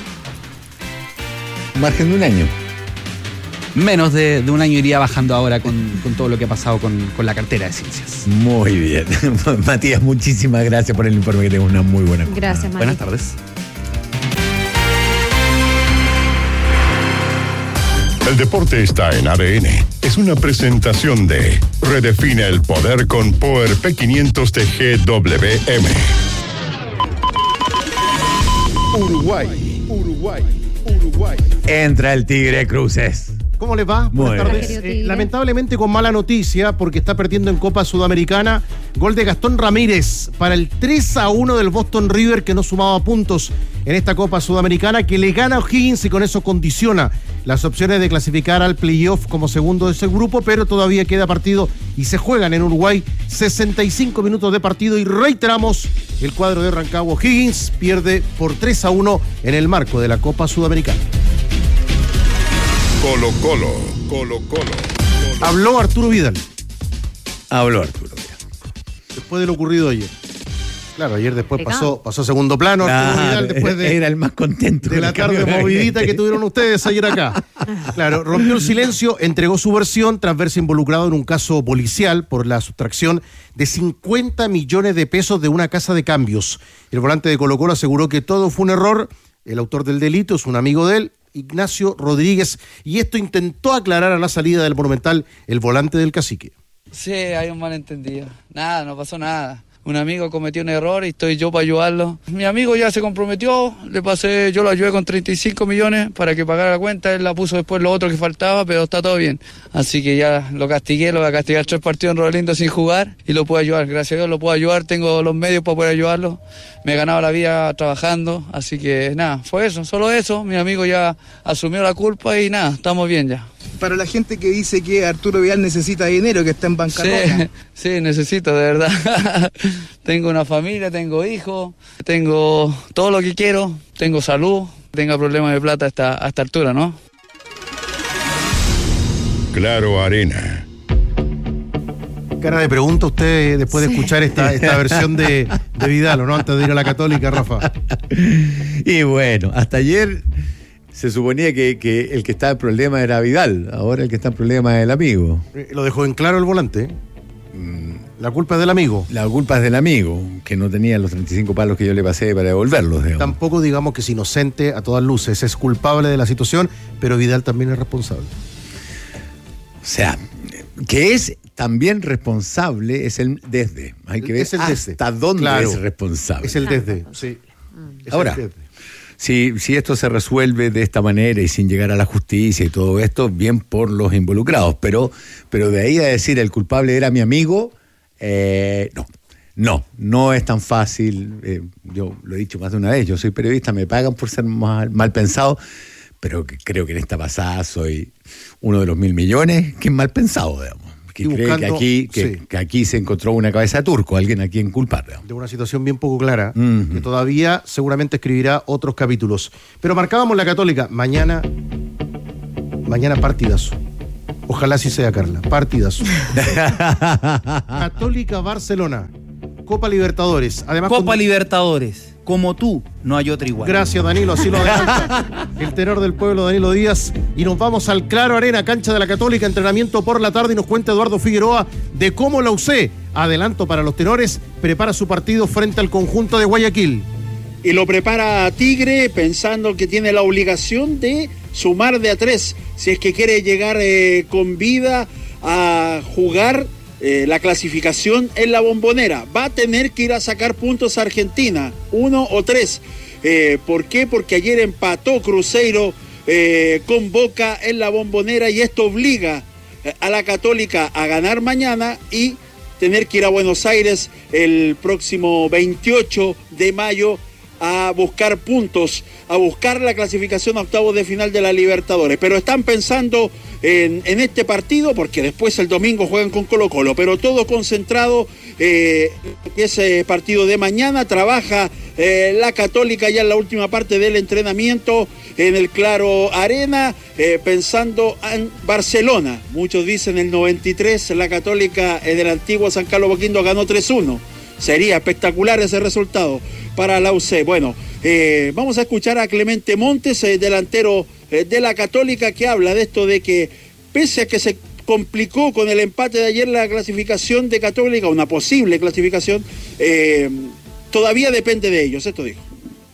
¿Margen de un año? Menos de un año iría bajando ahora con todo lo que ha pasado con la cartera de ciencias. Muy bien. Matías, muchísimas gracias por el informe, que tengo una muy buena jornada. Gracias, Matías. Buenas tardes. El deporte está en ADN. Es una presentación de Redefine el poder con Power P500 de GWM. Uruguay. Entra el Tigre Cruces. ¿Cómo les va? Buenas tardes. Lamentablemente con mala noticia, porque está perdiendo en Copa Sudamericana. Gol de Gastón Ramírez para el 3-1 del Boston River, que no sumaba puntos en esta Copa Sudamericana, que le gana a O'Higgins y con eso condiciona las opciones de clasificar al playoff como segundo de ese grupo, pero todavía queda partido y se juegan en Uruguay 65 minutos de partido, y reiteramos, el cuadro de Rancagua O'Higgins pierde por 3-1 en el marco de la Copa Sudamericana. Colo Colo. Habló Arturo Vidal. Después de lo ocurrido ayer. Claro, ayer después pasó a segundo plano. Claro, Arturo Vidal, después era el más contento de la tarde movidita que tuvieron ustedes ayer acá. Claro, rompió el silencio, entregó su versión tras verse involucrado en un caso policial por la sustracción de 50 millones de pesos de una casa de cambios. El volante de Colo Colo aseguró que todo fue un error. El autor del delito es un amigo de él, Ignacio Rodríguez, y esto intentó aclarar a la salida del Monumental el volante del Cacique. Sí, hay un malentendido. Nada, no pasó nada. Un amigo cometió un error y estoy yo para ayudarlo. Mi amigo ya se comprometió, yo lo ayudé con 35 millones para que pagara la cuenta, él la puso después lo otro que faltaba, pero está todo bien. Así que ya lo voy a castigar 3 partidos en Rolando sin jugar y lo puedo ayudar. Gracias a Dios lo puedo ayudar, tengo los medios para poder ayudarlo. Me he ganado la vida trabajando, así que nada, fue eso, solo eso. Mi amigo ya asumió la culpa y nada, estamos bien ya. Para la gente que dice que Arturo Vidal necesita dinero, que está en bancarrota. Sí, necesito, de verdad. Tengo una familia, tengo hijos, tengo todo lo que quiero, tengo salud, tengo problemas de plata a esta altura, ¿no? Claro Arena. Cara de pregunta usted después de escuchar esta versión de Vidal, ¿o no? Antes de ir a la Católica, Rafa. Y bueno, hasta ayer se suponía que el que estaba en problema era Vidal, ahora el que está en problema es el amigo. Lo dejó en claro el volante. La culpa es del amigo. La culpa es del amigo, que no tenía los 35 palos que yo le pasé para devolverlos. Digamos. Tampoco digamos que es inocente a todas luces, es culpable de la situación, pero Vidal también es responsable. O sea, que es también responsable es el desde. Hay que ver hasta dónde es responsable. Es el desde, sí. Ahora, si esto se resuelve de esta manera y sin llegar a la justicia y todo esto, bien por los involucrados, pero de ahí a decir el culpable era mi amigo, no es tan fácil. Yo lo he dicho más de una vez, yo soy periodista, me pagan por ser mal pensado, pero creo que en esta pasada soy uno de los 1.000 millones que es mal pensado, digamos. Que cree que aquí se encontró una cabeza de turco, alguien a quien culpar. Digamos. De una situación bien poco clara, que todavía seguramente escribirá otros capítulos. Pero marcábamos la Católica. Mañana partidazo. Ojalá así sea, Carla. Partidazo. Católica Barcelona. Copa Libertadores. Además, Copa Libertadores. Como tú, no hay otra igual. Gracias, Danilo, así lo adelanta el tenor del pueblo, Danilo Díaz. Y nos vamos al Claro Arena, cancha de la Católica, entrenamiento por la tarde, y nos cuenta Eduardo Figueroa de cómo la UC, adelanto para los tenores, prepara su partido frente al conjunto de Guayaquil. Y lo prepara Tigre pensando que tiene la obligación de sumar de a 3, si es que quiere llegar con vida a jugar la clasificación en la Bombonera. Va a tener que ir a sacar puntos a Argentina, 1 o 3. ¿Por qué? Porque ayer empató Cruzeiro con Boca en la Bombonera, y esto obliga a la Católica a ganar mañana y tener que ir a Buenos Aires el próximo 28 de mayo a buscar puntos, a buscar la clasificación a octavos de final de la Libertadores. Pero están pensando en este partido, porque después el domingo juegan con Colo-Colo, pero todo concentrado ese partido de mañana. Trabaja la Católica ya en la última parte del entrenamiento en el Claro Arena, pensando en Barcelona. Muchos dicen el 93 la Católica en el antiguo San Carlos Boquindo ganó 3-1. Sería espectacular ese resultado para la UC. Bueno, vamos a escuchar a Clemente Montes, delantero de la Católica, que habla de esto de que pese a que se complicó con el empate de ayer la clasificación de Católica, una posible clasificación, todavía depende de ellos. Esto dijo.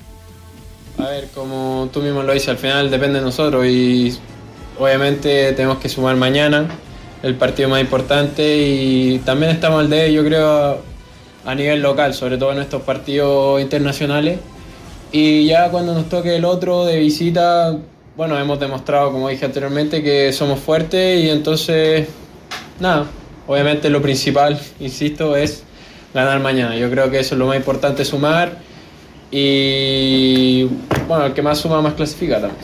A ver, como tú mismo lo dices, al final depende de nosotros y obviamente tenemos que sumar mañana, el partido más importante, y también estamos al de, yo creo, a nivel local, sobre todo en estos partidos internacionales. Y ya cuando nos toque el otro de visita, bueno, hemos demostrado, como dije anteriormente, que somos fuertes, y entonces, nada, obviamente lo principal, insisto, es ganar mañana. Yo creo que eso es lo más importante, sumar, y bueno, el que más suma más clasifica también.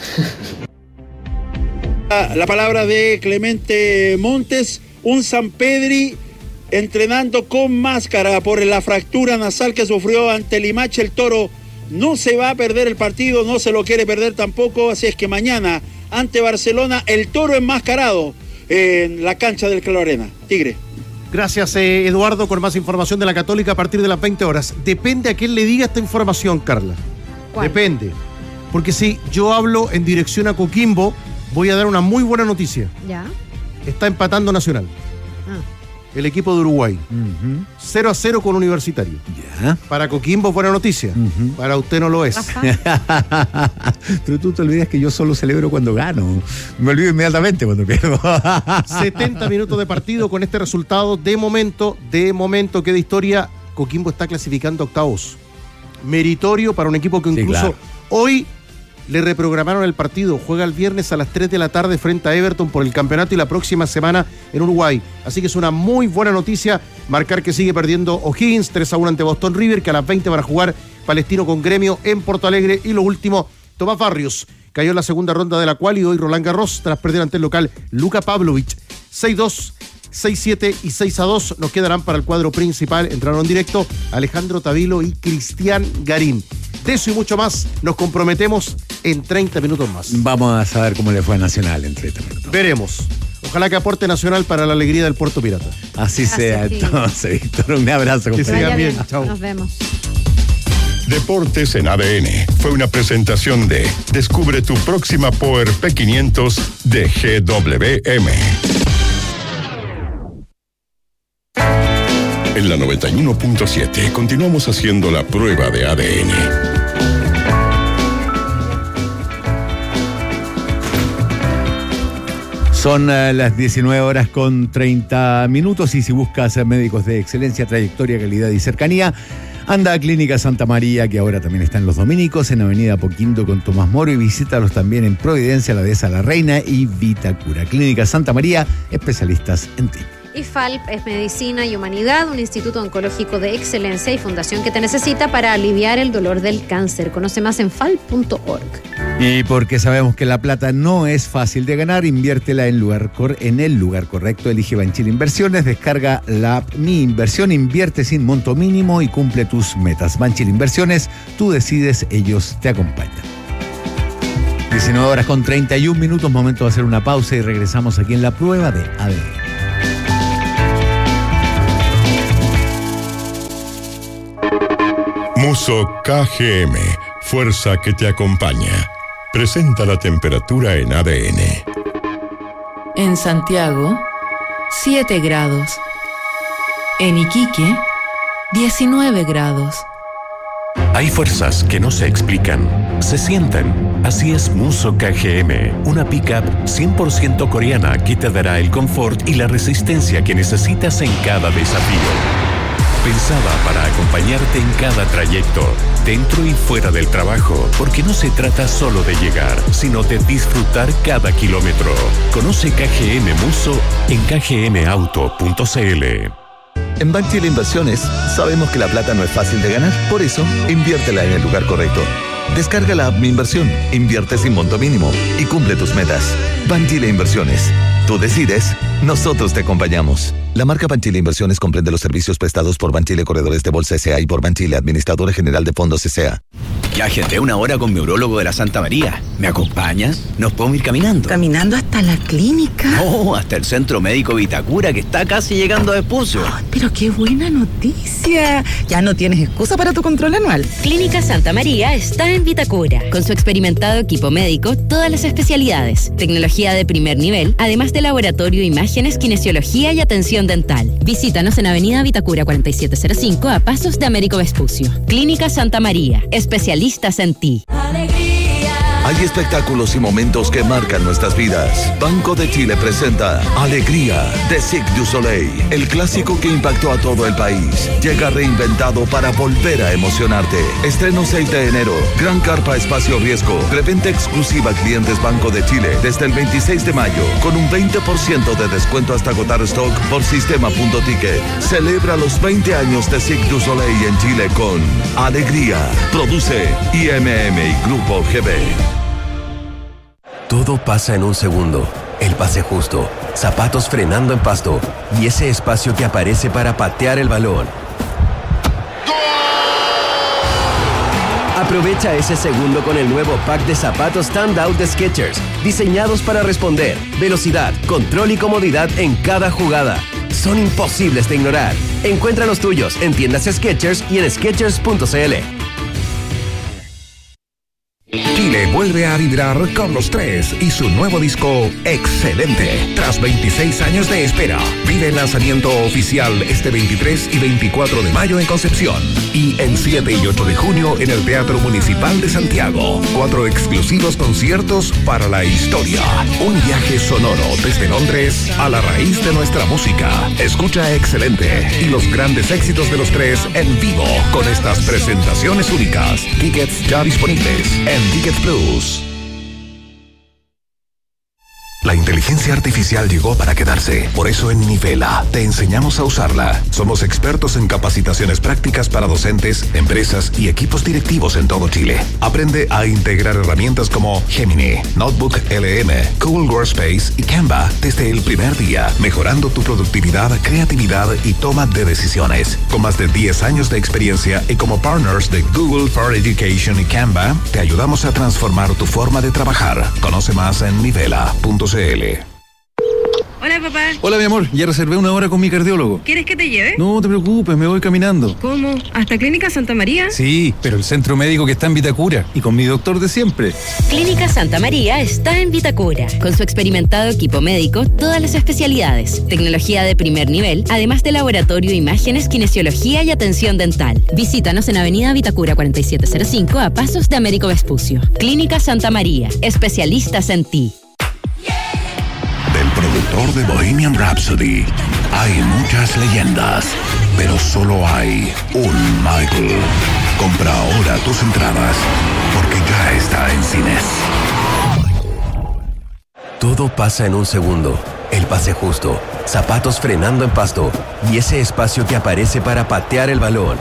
La palabra de Clemente Montes, un Sampedri entrenando con máscara por la fractura nasal que sufrió ante Limache. El Toro no se va a perder el partido, no se lo quiere perder tampoco, así es que mañana ante Barcelona el Toro enmascarado en la cancha del Claro Arena. Tigre. Gracias, Eduardo, con más información de la Católica a partir de las 20 horas. Depende a quién le diga esta información, Carla. ¿Cuál? Depende. Porque si yo hablo en dirección a Coquimbo, voy a dar una muy buena noticia. Ya. Está empatando Nacional. El equipo de Uruguay. 0-0 con Universitario. Ya. Para Coquimbo, buena noticia. Para usted no lo es. Pero tú te olvidas que yo solo celebro cuando gano. Me olvido inmediatamente cuando pierdo. 70 minutos de partido con este resultado. De momento, queda historia. Coquimbo está clasificando octavos. Meritorio para un equipo que incluso hoy le reprogramaron el partido. Juega el viernes a las 3 de la tarde frente a Everton por el campeonato, y la próxima semana en Uruguay. Así que es una muy buena noticia marcar que sigue perdiendo O'Higgins 3-1 ante Boston River, que a las 20 van a jugar Palestino con Gremio en Porto Alegre. Y lo último, Tomás Barrios cayó en la segunda ronda de la cual, y hoy Roland Garros tras perder ante el local Luka Pavlovich 6-2, 6-7 y 6-2. Nos quedarán para el cuadro principal. Entraron en directo Alejandro Tavilo y Cristian Garín. De eso y mucho más nos comprometemos en 30 minutos más. Vamos a saber cómo le fue a Nacional en 30 minutos. Veremos. Ojalá que aporte Nacional para la alegría del Puerto Pirata. Así sea, entonces, Víctor. Un abrazo. Que sigan bien. Chao. Nos vemos. Deportes en ADN fue una presentación de Descubre tu próxima Power P500 de GWM. En la 91.7 continuamos haciendo la prueba de ADN. Son las 19 horas con 30 minutos y si buscas médicos de excelencia, trayectoria, calidad y cercanía, anda a Clínica Santa María, que ahora también está en Los Dominicos, en Avenida Apoquindo con Tomás Moro, y visítalos también en Providencia, La Dehesa, La Reina y Vitacura. Clínica Santa María, especialistas en ti. IFALP es Medicina y Humanidad, un instituto oncológico de excelencia y fundación que te necesita para aliviar el dolor del cáncer. Conoce más en falp.org. Y porque sabemos que la plata no es fácil de ganar, inviértela en el lugar correcto. Elige Banchile Inversiones, descarga la app Mi Inversión, invierte sin monto mínimo y cumple tus metas. Banchile Inversiones, tú decides, ellos te acompañan. 19 horas con 31 minutos, momento de hacer una pausa y regresamos aquí en la prueba de ADN. Muso KGM, fuerza que te acompaña. Presenta la temperatura en ADN. En Santiago, 7 grados. En Iquique, 19 grados. Hay fuerzas que no se explican, se sienten. Así es Muso KGM, una pickup 100% coreana que te dará el confort y la resistencia que necesitas en cada desafío. Pensada para acompañarte en cada trayecto, dentro y fuera del trabajo, porque no se trata solo de llegar, sino de disfrutar cada kilómetro. Conoce KGM Muso en kgmauto.cl. En Banchile Inversiones sabemos que la plata no es fácil de ganar, por eso inviértela en el lugar correcto. Descarga la app Mi Inversión, invierte sin monto mínimo y cumple tus metas. Banchile Inversiones. Tú decides, nosotros te acompañamos. La marca Banchile Inversiones comprende los servicios prestados por Banchile Corredores de Bolsa S.A. y por Banchile Administradora General de Fondos S.A. Ya agendé una hora con mi urólogo de la Santa María. ¿Me acompañas? ¿Nos podemos ir caminando? ¿Caminando hasta la clínica? No, hasta el Centro Médico Vitacura, que está casi llegando a Vespucio. Oh, pero qué buena noticia. Ya no tienes excusa para tu control anual. Clínica Santa María está en Vitacura. Con su experimentado equipo médico, todas las especialidades. Tecnología de primer nivel, además de laboratorio, imágenes, kinesiología y atención dental. Visítanos en Avenida Vitacura 4705 a pasos de Américo Vespucio. Clínica Santa María, especialistas en ti. Hay espectáculos y momentos que marcan nuestras vidas. Banco de Chile presenta Alegría de Cirque du Soleil, el clásico que impactó a todo el país. Llega reinventado para volver a emocionarte. Estreno 6 de enero. Gran Carpa Espacio Riesgo. Preventa exclusiva a clientes Banco de Chile desde el 26 de mayo con un 20% de descuento hasta agotar stock por sistema.ticket. Celebra los 20 años de Cirque du Soleil en Chile con Alegría. Produce IMM y Grupo GB. Todo pasa en un segundo. El pase justo, zapatos frenando en pasto y ese espacio que aparece para patear el balón. Aprovecha ese segundo con el nuevo pack de zapatos Standout de Skechers, diseñados para responder, velocidad, control y comodidad en cada jugada. Son imposibles de ignorar. Encuentra los tuyos en tiendas Skechers y en Skechers.cl. Chile vuelve a vibrar con los tres y su nuevo disco Excelente. Tras 26 años de espera, vive el lanzamiento oficial este 23 y 24 de mayo en Concepción y el 7 y 8 de junio en el Teatro Municipal de Santiago. 4 exclusivos conciertos para la historia. Un viaje sonoro desde Londres a la raíz de nuestra música. Escucha Excelente y los grandes éxitos de los tres en vivo con estas presentaciones únicas. Tickets ya disponibles en Ticket Plus. La inteligencia artificial llegó para quedarse. Por eso en Nivela te enseñamos a usarla. Somos expertos en capacitaciones prácticas para docentes, empresas y equipos directivos en todo Chile. Aprende a integrar herramientas como Gemini, Notebook LM, Google Workspace y Canva desde el primer día, mejorando tu productividad, creatividad y toma de decisiones. Con más de 10 años de experiencia y como partners de Google for Education y Canva, te ayudamos a transformar tu forma de trabajar. Conoce más en nivela.cl. Hola, papá. Hola, mi amor. Ya reservé una hora con mi cardiólogo. ¿Quieres que te lleve? No te preocupes, me voy caminando. ¿Cómo? ¿Hasta Clínica Santa María? Sí, pero el centro médico que está en Vitacura y con mi doctor de siempre. Clínica Santa María está en Vitacura. Con su experimentado equipo médico, todas las especialidades. Tecnología de primer nivel, además de laboratorio, imágenes, kinesiología y atención dental. Visítanos en Avenida Vitacura 4705 a pasos de Américo Vespucio. Clínica Santa María. Especialistas en ti. Del autor de Bohemian Rhapsody. Hay muchas leyendas, pero solo hay un Michael. Compra ahora tus entradas, porque ya está en cines. Todo pasa en un segundo. El pase justo, zapatos frenando en pasto y ese espacio que aparece para patear el balón.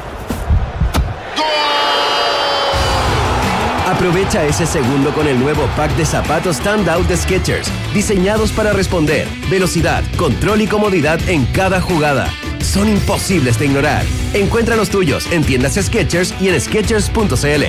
Aprovecha ese segundo con el nuevo pack de zapatos Standout de Skechers, diseñados para responder, velocidad, control y comodidad en cada jugada. Son imposibles de ignorar. Encuentra los tuyos en tiendas Skechers y en Skechers.cl.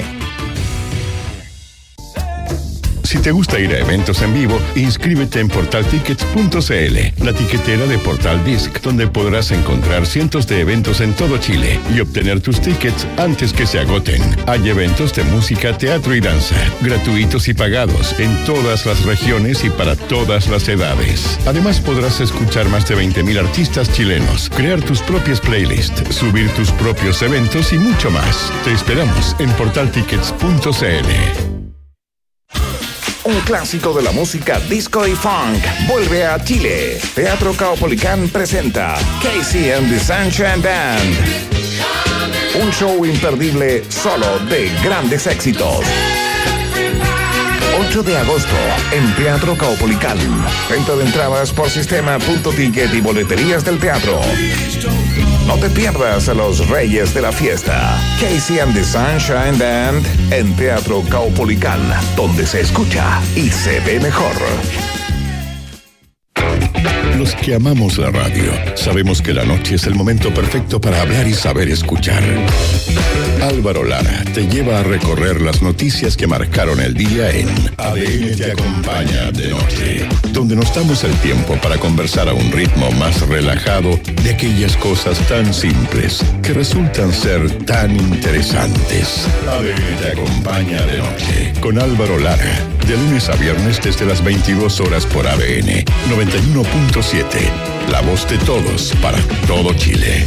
Si te gusta ir a eventos en vivo, inscríbete en portaltickets.cl, la tiquetera de Portal Disc, donde podrás encontrar cientos de eventos en todo Chile y obtener tus tickets antes que se agoten. Hay eventos de música, teatro y danza, gratuitos y pagados, en todas las regiones y para todas las edades. Además, podrás escuchar más de 20.000 artistas chilenos, crear tus propias playlists, subir tus propios eventos y mucho más. Te esperamos en portaltickets.cl. Un clásico de la música disco y funk vuelve a Chile. Teatro Caupolicán presenta Casey and the Sunshine Band. Un show imperdible solo de grandes éxitos. 8 de agosto en Teatro Caupolicán. Venta de entradas por sistema.ticket y boleterías del teatro. No te pierdas a los reyes de la fiesta. Casey and the Sunshine Band en Teatro Caupolicán, donde se escucha y se ve mejor. Los que amamos la radio sabemos que la noche es el momento perfecto para hablar y saber escuchar. Álvaro Lara te lleva a recorrer las noticias que marcaron el día en ADN te acompaña de noche, donde nos damos el tiempo para conversar a un ritmo más relajado de aquellas cosas tan simples que resultan ser tan interesantes. ADN te acompaña de noche con Álvaro Lara, de lunes a viernes desde las 22 horas por ADN 91.7, la voz de todos para todo Chile.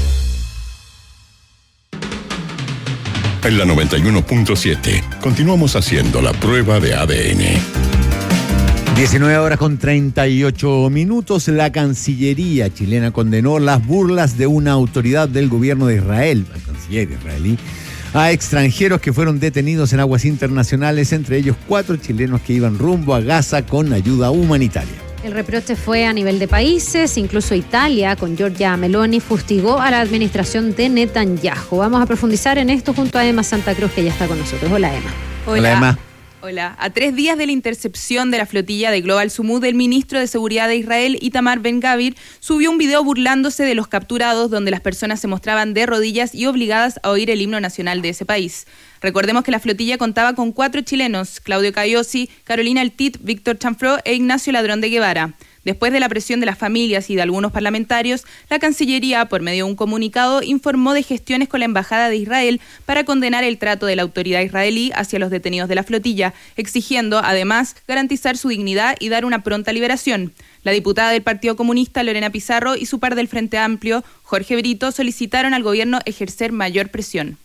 En la 91.7 continuamos haciendo la prueba de ADN. 19 horas con 38 minutos. La Cancillería chilena condenó las burlas de una autoridad del gobierno de Israel, el canciller israelí, a extranjeros que fueron detenidos en aguas internacionales, entre ellos 4 chilenos que iban rumbo a Gaza con ayuda humanitaria. El reproche fue a nivel de países, incluso Italia, con Giorgia Meloni, fustigó a la administración de Netanyahu. Vamos a profundizar en esto junto a Emma Santa Cruz, que ya está con nosotros. Hola, Emma. Hola, Emma. Hola. A 3 días de la intercepción de la flotilla de Global Sumud, el ministro de Seguridad de Israel, Itamar Ben-Gavir, subió un video burlándose de los capturados, donde las personas se mostraban de rodillas y obligadas a oír el himno nacional de ese país. Recordemos que la flotilla contaba con 4 chilenos: Claudio Cayosi, Carolina Altit, Víctor Chanfró e Ignacio Ladrón de Guevara. Después de la presión de las familias y de algunos parlamentarios, la Cancillería, por medio de un comunicado, informó de gestiones con la Embajada de Israel para condenar el trato de la autoridad israelí hacia los detenidos de la flotilla, exigiendo, además, garantizar su dignidad y dar una pronta liberación. La diputada del Partido Comunista, Lorena Pizarro, y su par del Frente Amplio, Jorge Brito, solicitaron al gobierno ejercer mayor presión.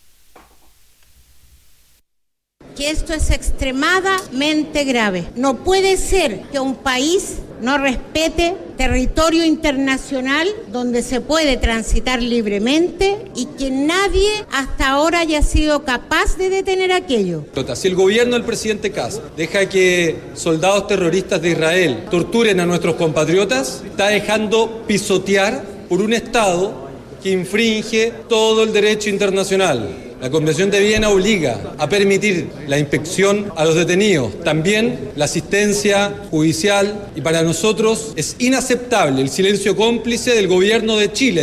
Que esto es extremadamente grave. No puede ser que un país no respete territorio internacional donde se puede transitar libremente y que nadie hasta ahora haya sido capaz de detener aquello. Si el gobierno del presidente Kast deja que soldados terroristas de Israel torturen a nuestros compatriotas, está dejando pisotear por un Estado que infringe todo el derecho internacional. La Convención de Viena obliga a permitir la inspección a los detenidos, también la asistencia judicial, y para nosotros es inaceptable el silencio cómplice del gobierno de Chile.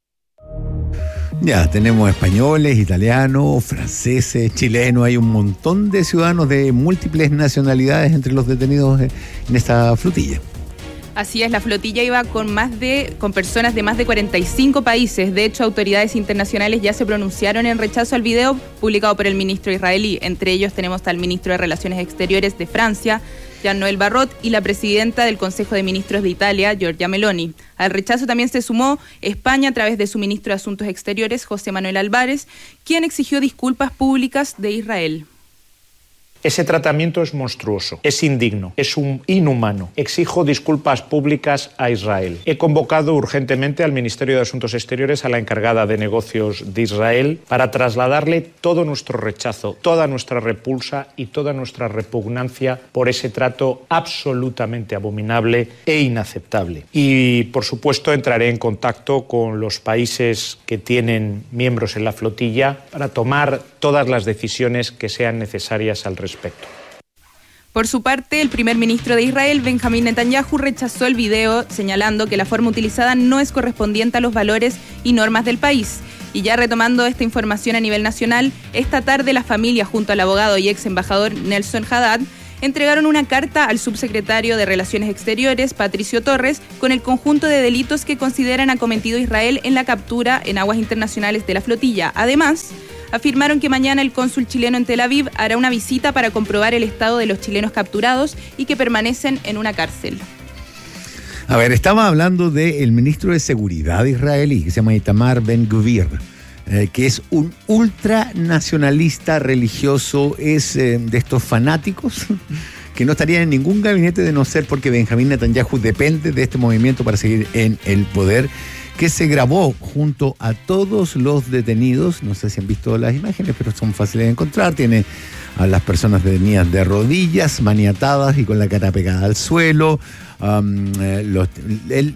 Ya, tenemos españoles, italianos, franceses, chilenos, hay un montón de ciudadanos de múltiples nacionalidades entre los detenidos en esta flotilla. Así es, la flotilla iba con personas de más de 45 países. De hecho, autoridades internacionales ya se pronunciaron en rechazo al video publicado por el ministro israelí. Entre ellos tenemos al ministro de Relaciones Exteriores de Francia, Jean-Noël Barrot, y la presidenta del Consejo de Ministros de Italia, Giorgia Meloni. Al rechazo también se sumó España a través de su ministro de Asuntos Exteriores, José Manuel Álvarez, quien exigió disculpas públicas de Israel. Ese tratamiento es monstruoso, es indigno, es inhumano. Exijo disculpas públicas a Israel. He convocado urgentemente al Ministerio de Asuntos Exteriores, a la encargada de negocios de Israel, para trasladarle todo nuestro rechazo, toda nuestra repulsa y toda nuestra repugnancia por ese trato absolutamente abominable e inaceptable. Y, por supuesto, entraré en contacto con los países que tienen miembros en la flotilla para tomar todas las decisiones que sean necesarias al respecto. Por su parte, el primer ministro de Israel, Benjamín Netanyahu, rechazó el video, señalando que la forma utilizada no es correspondiente a los valores y normas del país. Y ya retomando esta información a nivel nacional, esta tarde la familia, junto al abogado y ex embajador Nelson Haddad, entregaron una carta al subsecretario de Relaciones Exteriores, Patricio Torres, con el conjunto de delitos que consideran ha cometido Israel en la captura en aguas internacionales de la flotilla. Además, afirmaron que mañana el cónsul chileno en Tel Aviv hará una visita para comprobar el estado de los chilenos capturados y que permanecen en una cárcel. A ver, estaba hablando del ministro de Seguridad israelí, que se llama Itamar Ben-Gvir, que es un ultranacionalista religioso, es de estos fanáticos que no estarían en ningún gabinete de no ser porque Benjamín Netanyahu depende de este movimiento para seguir en el poder, que se grabó junto a todos los detenidos. No sé si han visto las imágenes, pero son fáciles de encontrar. Tiene a las personas detenidas de rodillas, maniatadas y con la cara pegada al suelo. Él